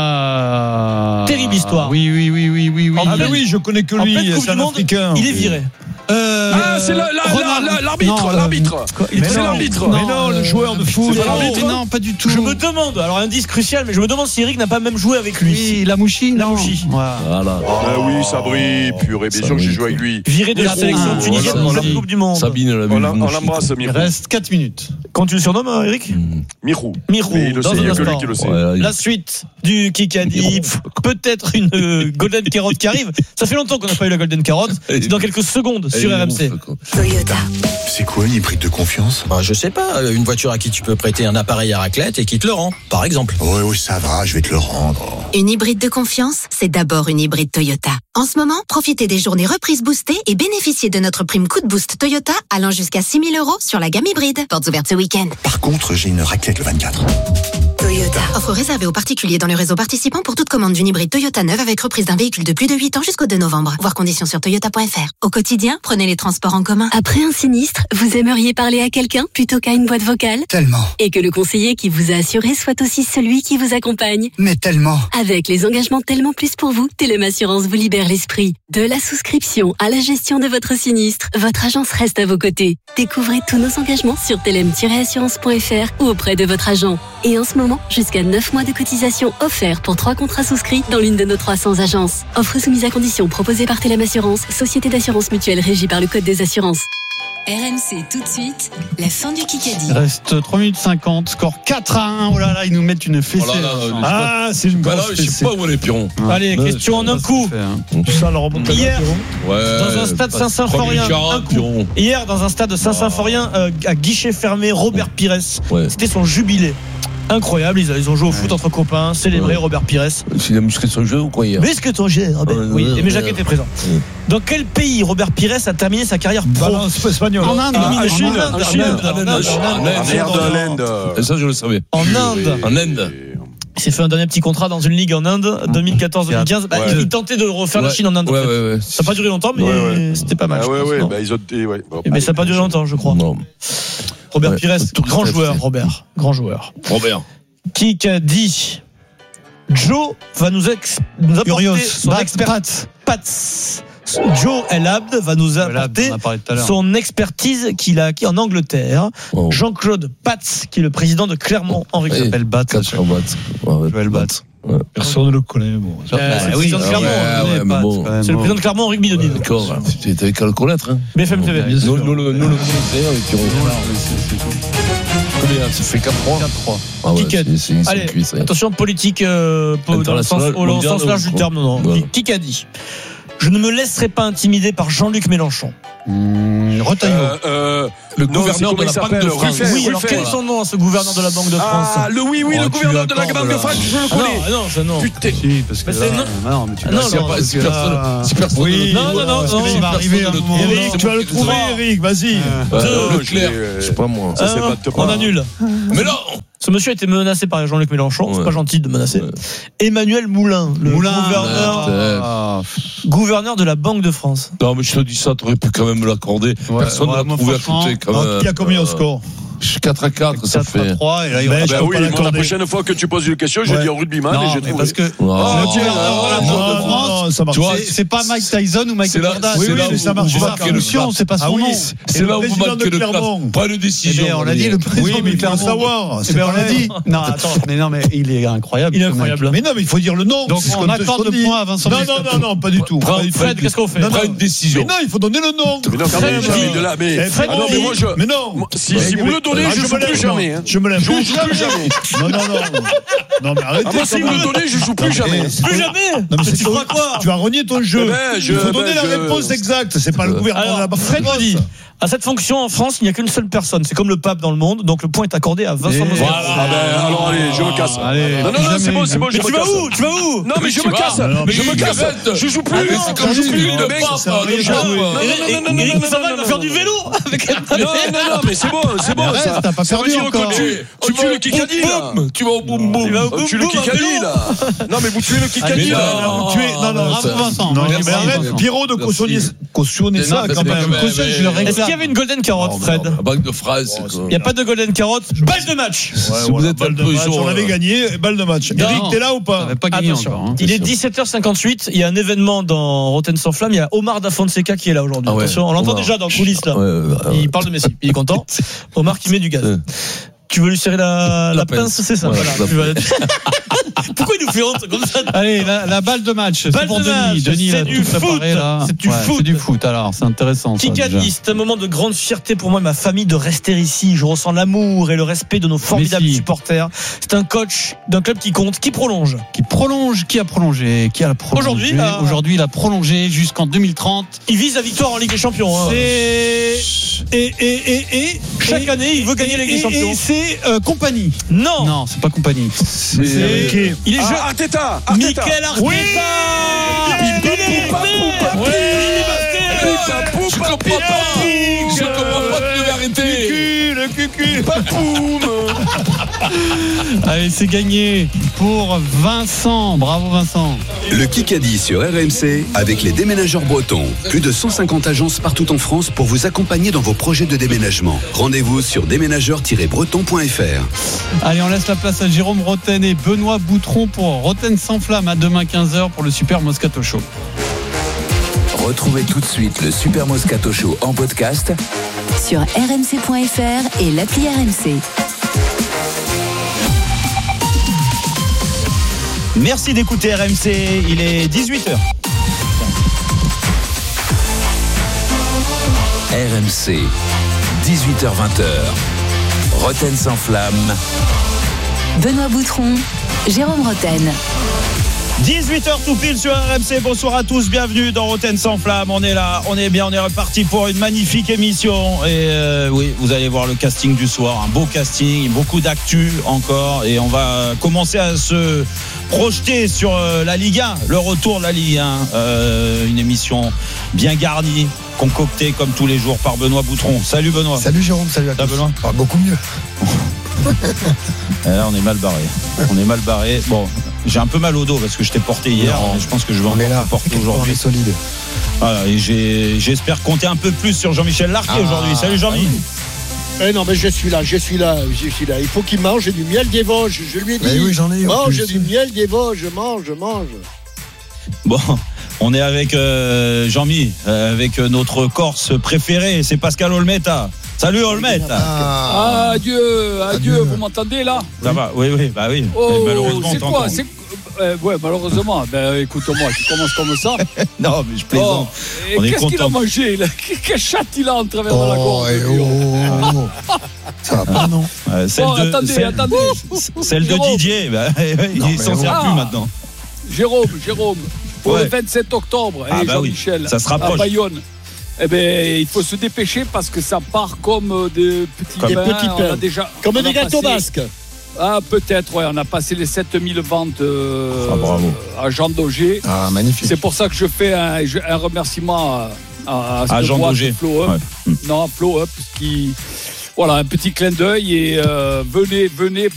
Ah. Terrible histoire. Oui, oui, oui, oui, oui, oui. Ah, mais oui, je connais que lui, c'est un Africain. Il est viré. Euh, ah, c'est la, la, la, la, l'arbitre, non, l'arbitre. Mais c'est non, l'arbitre. Non, mais non, le joueur de foot. Non, non, pas du tout. Je me demande, alors indice crucial, mais je me demande si Eric n'a pas même joué avec lui. Oui, la Mouchi, la Mouchi. Voilà. Ah oui, Sabri, purée, bien sûr que j'ai joué avec lui. Viré de la sélection tunisienne dans la Coupe du Monde. Sabine, on l'embrasse, Mirou. Il reste quatre minutes. Quand tu le surnommes, Eric? Mirou. Mirou. Il le sait, il y a que lui qui le sait. La suite du Kikadi, peut-être une Golden Carotte qui arrive. Ça fait longtemps qu'on n'a pas eu la Golden Carotte. C'est dans quelques secondes sur R M C. Toyota. C'est quoi une hybride de confiance? Bah, je sais pas, une voiture à qui tu peux prêter un appareil à raclette et qui te le rend, par exemple. Oui, oui, ça va, je vais te le rendre. Une hybride de confiance, c'est d'abord une hybride Toyota. En ce moment, profitez des journées reprises boostées et bénéficiez de notre prime coup de boost Toyota allant jusqu'à six mille euros sur la gamme hybride. Portes ouvertes ce week-end. Par contre, j'ai une raclette le vingt-quatre. Toyota. Toyota. Offre réservée aux particuliers dans le réseau participant pour toute commande d'une hybride Toyota neuve avec reprise d'un véhicule de plus de huit ans jusqu'au deux novembre. Voir conditions sur toyota point f r. Au quotidien, prenez les transports en commun. Après un sinistre, vous aimeriez parler à quelqu'un plutôt qu'à une boîte vocale ? Tellement. Et que le conseiller qui vous a assuré soit aussi celui qui vous accompagne ? Mais tellement. Avec les engagements Tellement Plus pour vous, Telem Assurance vous libère l'esprit. De la souscription à la gestion de votre sinistre, votre agence reste à vos côtés. Découvrez tous nos engagements sur telem tiret assurance point f r ou auprès de votre agent. Et en ce moment, jusqu'à neuf mois de cotisation offerts pour trois contrats souscrits dans l'une de nos trois cents agences. Offre soumise à condition proposée par Telem Assurance, société d'assurance mutuelle régie par le Code des assurances. R M C tout de suite, la fin du Kikadi. Il reste trois minutes cinquante, score quatre à un. Oh là là, ils nous mettent une fessée. Oh là là, là, ah, c'est une grosse fessée. Je sais pas où est les pirons. Ah, Allez, ouais, question en un coup. Ça, le rebond Hier, ouais, dans un stade Saint-Symphorien, un coup. Hier, dans un stade Saint-Symphorien, euh, à guichet fermé, Robert Pires. Ouais. C'était son jubilé. Incroyable, ils ont joué au foot ouais. entre copains, célébré ouais. Robert Pires. Il a musclé son jeu ou quoi hier ? Musclé ton jeu, Robert. Ouais, oui, ouais, et Jacques ouais. était présent. Ouais. Dans quel pays Robert Pires a terminé sa carrière pro ? Balance espagnol. En Inde. En Chine. En Chine. En Inde. Ça, je le savais. En Inde. En Inde. Il s'est fait un dernier petit contrat dans une ligue en Inde, deux mille quatorze deux mille quinze. Bah, ouais. Il tentait de refaire ouais. la Chine en Inde. Ouais, en fait. ouais, ouais. Ça n'a pas duré longtemps, mais ouais, ouais. c'était pas mal. Ah, ouais, pense, ouais, bah, ils ont, ouais. Bon, mais ça n'a pas duré longtemps, je crois. Non. Robert ouais. Pires, grand joueur, Robert. Grand joueur. Robert. Qui a dit Joe va nous, ex, nous apporter Curios. son Bat, expertise. Pats. Joe El Abd va nous apporter son expertise qu'il a acquis en Angleterre. Oh. Jean-Claude Pats, qui est le président de Clermont en Rugby. Il s'appelle Bat. Joël Bat. Ouais. Personne ne le connaît. Bon. Euh, c'est le président de Clermont. Ouais, ouais, bon, c'est le président de Clermont en rugby de Nîmes. D'accord. Tu n'avais qu'à le connaître. Hein. B F M T V. Nous, nous, nous, nous le connaissons avec Pierrot. Combien ? Ça fait quatre trois. quatre trois. Ah ouais, c'est, c'est, c'est Allez, cuisse, attention, politique euh, dans le sens, au sens large du terme. Non, non. Voilà. Qui, qui a dit ? Je ne me laisserai pas intimider par Jean-Luc Mélenchon. Mmh, Retailleau. Euh, euh, le non, gouverneur de la Banque de France. Oui, alors quel est son nom, ce gouverneur de la Banque de France ? Ah, le oui, oui, oh, le gouverneur de la Banque de France, je le connais. Ah non, ça non. Putain. Si, parce que mais c'est non. non, mais tu non, non, si personne. Si personne. Oui. Non, non, non, non. Il va arriver. Eric, tu vas le trouver, Eric. Vas-y. Leclerc. Je sais pas moi. Ça c'est pas. On annule. Mais non. Ce monsieur a été menacé par Jean-Luc Mélenchon. Ouais. C'est pas gentil de menacer. Ouais. Emmanuel Moulin, le Moulin, gouverneur, euh, gouverneur de la Banque de France. Non, mais je te dis ça, t'aurais pu quand même me l'accorder. Ouais, Personne ne ouais, l'a trouvé à côté. Il y a combien au score ? quatre à quatre, ça fait. quatre à trois, et là, il ben, ben oui, moi, la prochaine fois que tu poses une question, je ouais. dis au rugbyman et j'ai trouvé. Parce que. Oh, le gouverneur de la France, ça marche. C'est pas Mike Tyson ou Michael Jordan. Oui, oui, ça marche pas. C'est pas son nom. C'est là où vous marquez le clap. Pas de décision. On l'a dit, le président. Oui, mais il faut savoir. On l'a dit. Non, attends, mais non, mais il est incroyable. Il est incroyable. Mais non, mais il faut dire le nom. Donc on accorde le point à Vincent. Non, non, non, non, pas du tout. Fred, qu'est-ce qu'on fait ? Prends une décision. Mais non, il faut donner le nom. Mais non, quand même, de là, mais. Mais non. Si vous le donnez, je joue plus jamais. Je me lève. Je joue plus jamais. Non, non, non. Non, mais arrêtez. Ah, moi, si vous me donnez, je joue plus jamais. Plus jamais. Non, mais tu crois quoi ? Tu vas renier ton jeu. Il faut donner la réponse exacte. C'est pas le gouvernement de la Banque de France. Fred dit. À cette fonction en France, il n'y a qu'une seule personne. C'est comme le pape dans le monde. Donc le point est accordé à Vincent Moscato. Voilà. Ah ben, alors allez, je me casse. Allez, non, non, non, c'est bon, c'est bon, je me casse. Tu vas où ? Tu vas où ? Non, mais je me casse. Mais je me casse. Je joue plus. C'est comme je joue plus de pape. Eric, ça va, il va faire du vélo avec un. Non, non, non, mais c'est bon, c'est bon. T'as pas perdu encore. Tu tues le Kikadi là. Tu vas au boum boum. Tu tues le Kikadi là. Non, mais vous tuez le Kikadi là. Vous tuez. Non, non, Vincent. Non, mais arrête, Pierrot de cautionner ça quand même. Est-ce qu'il y avait une golden carotte, Fred ? Banque de phrase. Il n'y a pas de golden carotte. Balle de match. Si vous êtes balle de match, on avait gagné. Balle de match. Eric, t'es là ou pas ? Pas gagné encore. Il est dix-sept heures cinquante-huit. Il y a un événement dans Rotten sans flamme. Il y a Omar Da Fonseca qui est là aujourd'hui. Attention, on l'entend déjà dans le coulisses là. Il parle de Messi. Il est content. Omar qui met du gaz. Tu veux lui serrer la, la, la pince, pince, c'est ça. Ouais, voilà. Pourquoi il nous fait honte comme ça? Allez, la, la balle de match. Balle c'est pour de Denis. Match. Denis, c'est du foot. Préparé, là. C'est du ouais, foot. C'est du foot. Alors, c'est intéressant. Kikadi, c'est un moment de grande fierté pour moi et ma famille de rester ici. Je ressens l'amour et le respect de nos formidables Messi. supporters. C'est un coach d'un club qui compte, qui prolonge. Qui prolonge, qui a prolongé, qui a prolongé. Aujourd'hui, là, aujourd'hui, il a prolongé jusqu'en deux mille trente. Il vise la victoire en Ligue des Champions. Hein. C'est et et et et chaque et, année, il veut gagner la Ligue des Champions. Et c'est euh, Compagnie. Non, non, c'est pas Compagnie. C'est, c'est... Okay. Il est ah, jeune. Arteta. Mikel Arteta. Oui. Il est Je comprends pas. Je comprends pas que tu veux arrêter. Le cucu, le cucu. Papoum. Allez, c'est gagné pour Vincent. Bravo Vincent. Le Kikadi sur R M C avec les déménageurs bretons. Plus de cent cinquante agences partout en France pour vous accompagner dans vos projets de déménagement. Rendez-vous sur déménageurs tiret breton point f r. Allez, on laisse la place à Jérôme Roten et Benoît Boutron pour Roten sans flamme à demain quinze heures pour le Super Moscato Show. Retrouvez tout de suite le Super Moscato Show en podcast sur r m c point f r et l'appli R M C. Merci d'écouter R M C, il est dix-huit heures. R M C, dix-huit heures vingt. Roten sans flamme. Benoît Boutron, Jérôme Roten. dix-huit heures tout pile sur R M C. Bonsoir à tous, bienvenue dans Roten sans flamme. On est là, on est bien, on est reparti pour une magnifique émission. Et euh, oui, vous allez voir le casting du soir, un beau casting, beaucoup d'actu encore. Et on va commencer à se projeter sur euh, la Ligue un, le retour de la Ligue un. Euh, une émission bien garnie, concoctée comme tous les jours par Benoît Boutron. Salut Benoît. Salut Jérôme, salut à tous. Benoît. Ah, beaucoup mieux. Là, on est mal barré. On est mal barré. Bon, j'ai un peu mal au dos parce que je t'ai porté hier. Non, je pense que je vais on est là, porter aujourd'hui. On est solide. Voilà, et j'ai, j'espère compter un peu plus sur Jean-Michel Larquet ah, aujourd'hui. Salut Jean-Mi. Eh non, mais je suis là, je suis là, je suis là. Il faut qu'il mange du miel des Vosges. Je lui ai dit. Mais oui, j'en ai. Mange du miel des Vosges, mange, mange. Bon. On est avec euh, Jean-Mi, euh, avec notre Corse préféré, c'est Pascal Olmeta. Salut Olmeta. Ah, adieu, adieu, adieu, vous m'entendez là? Ça va, oui, oui, bah oui. Oh, malheureusement, c'est quoi c'est... Euh, ouais, malheureusement. Ben, écoute-moi, tu commences comme ça. Non, mais je plaisante. Oh, on est qu'est-ce content. Qu'il a mangé là? Quelle chatte il a en travers oh, de la gorge eh, oh, oh. Ça va pas, non euh, celle oh, de, attendez, celle, attendez. Celle de Didier, bah, non, il s'en sert ah, plus maintenant. Jérôme, Jérôme, pour ouais. le vingt-sept octobre, ah, et bah Jean-Michel, oui. Ça se rapproche. À Bayonne. Eh ben, il faut se dépêcher parce que ça part comme des petits comme pains. Des petits pains. Déjà, comme des gâteaux basques. Ah, peut-être, ouais. On a passé les sept mille ventes euh, ah, bravo. à Jean Daugé. Ah, magnifique. C'est pour ça que je fais un, un remerciement à, à, à, à Jean Daugé. Flow Up. Ouais. Non, Flow Up, qui. Voilà, un petit clin d'œil et euh, venez, venez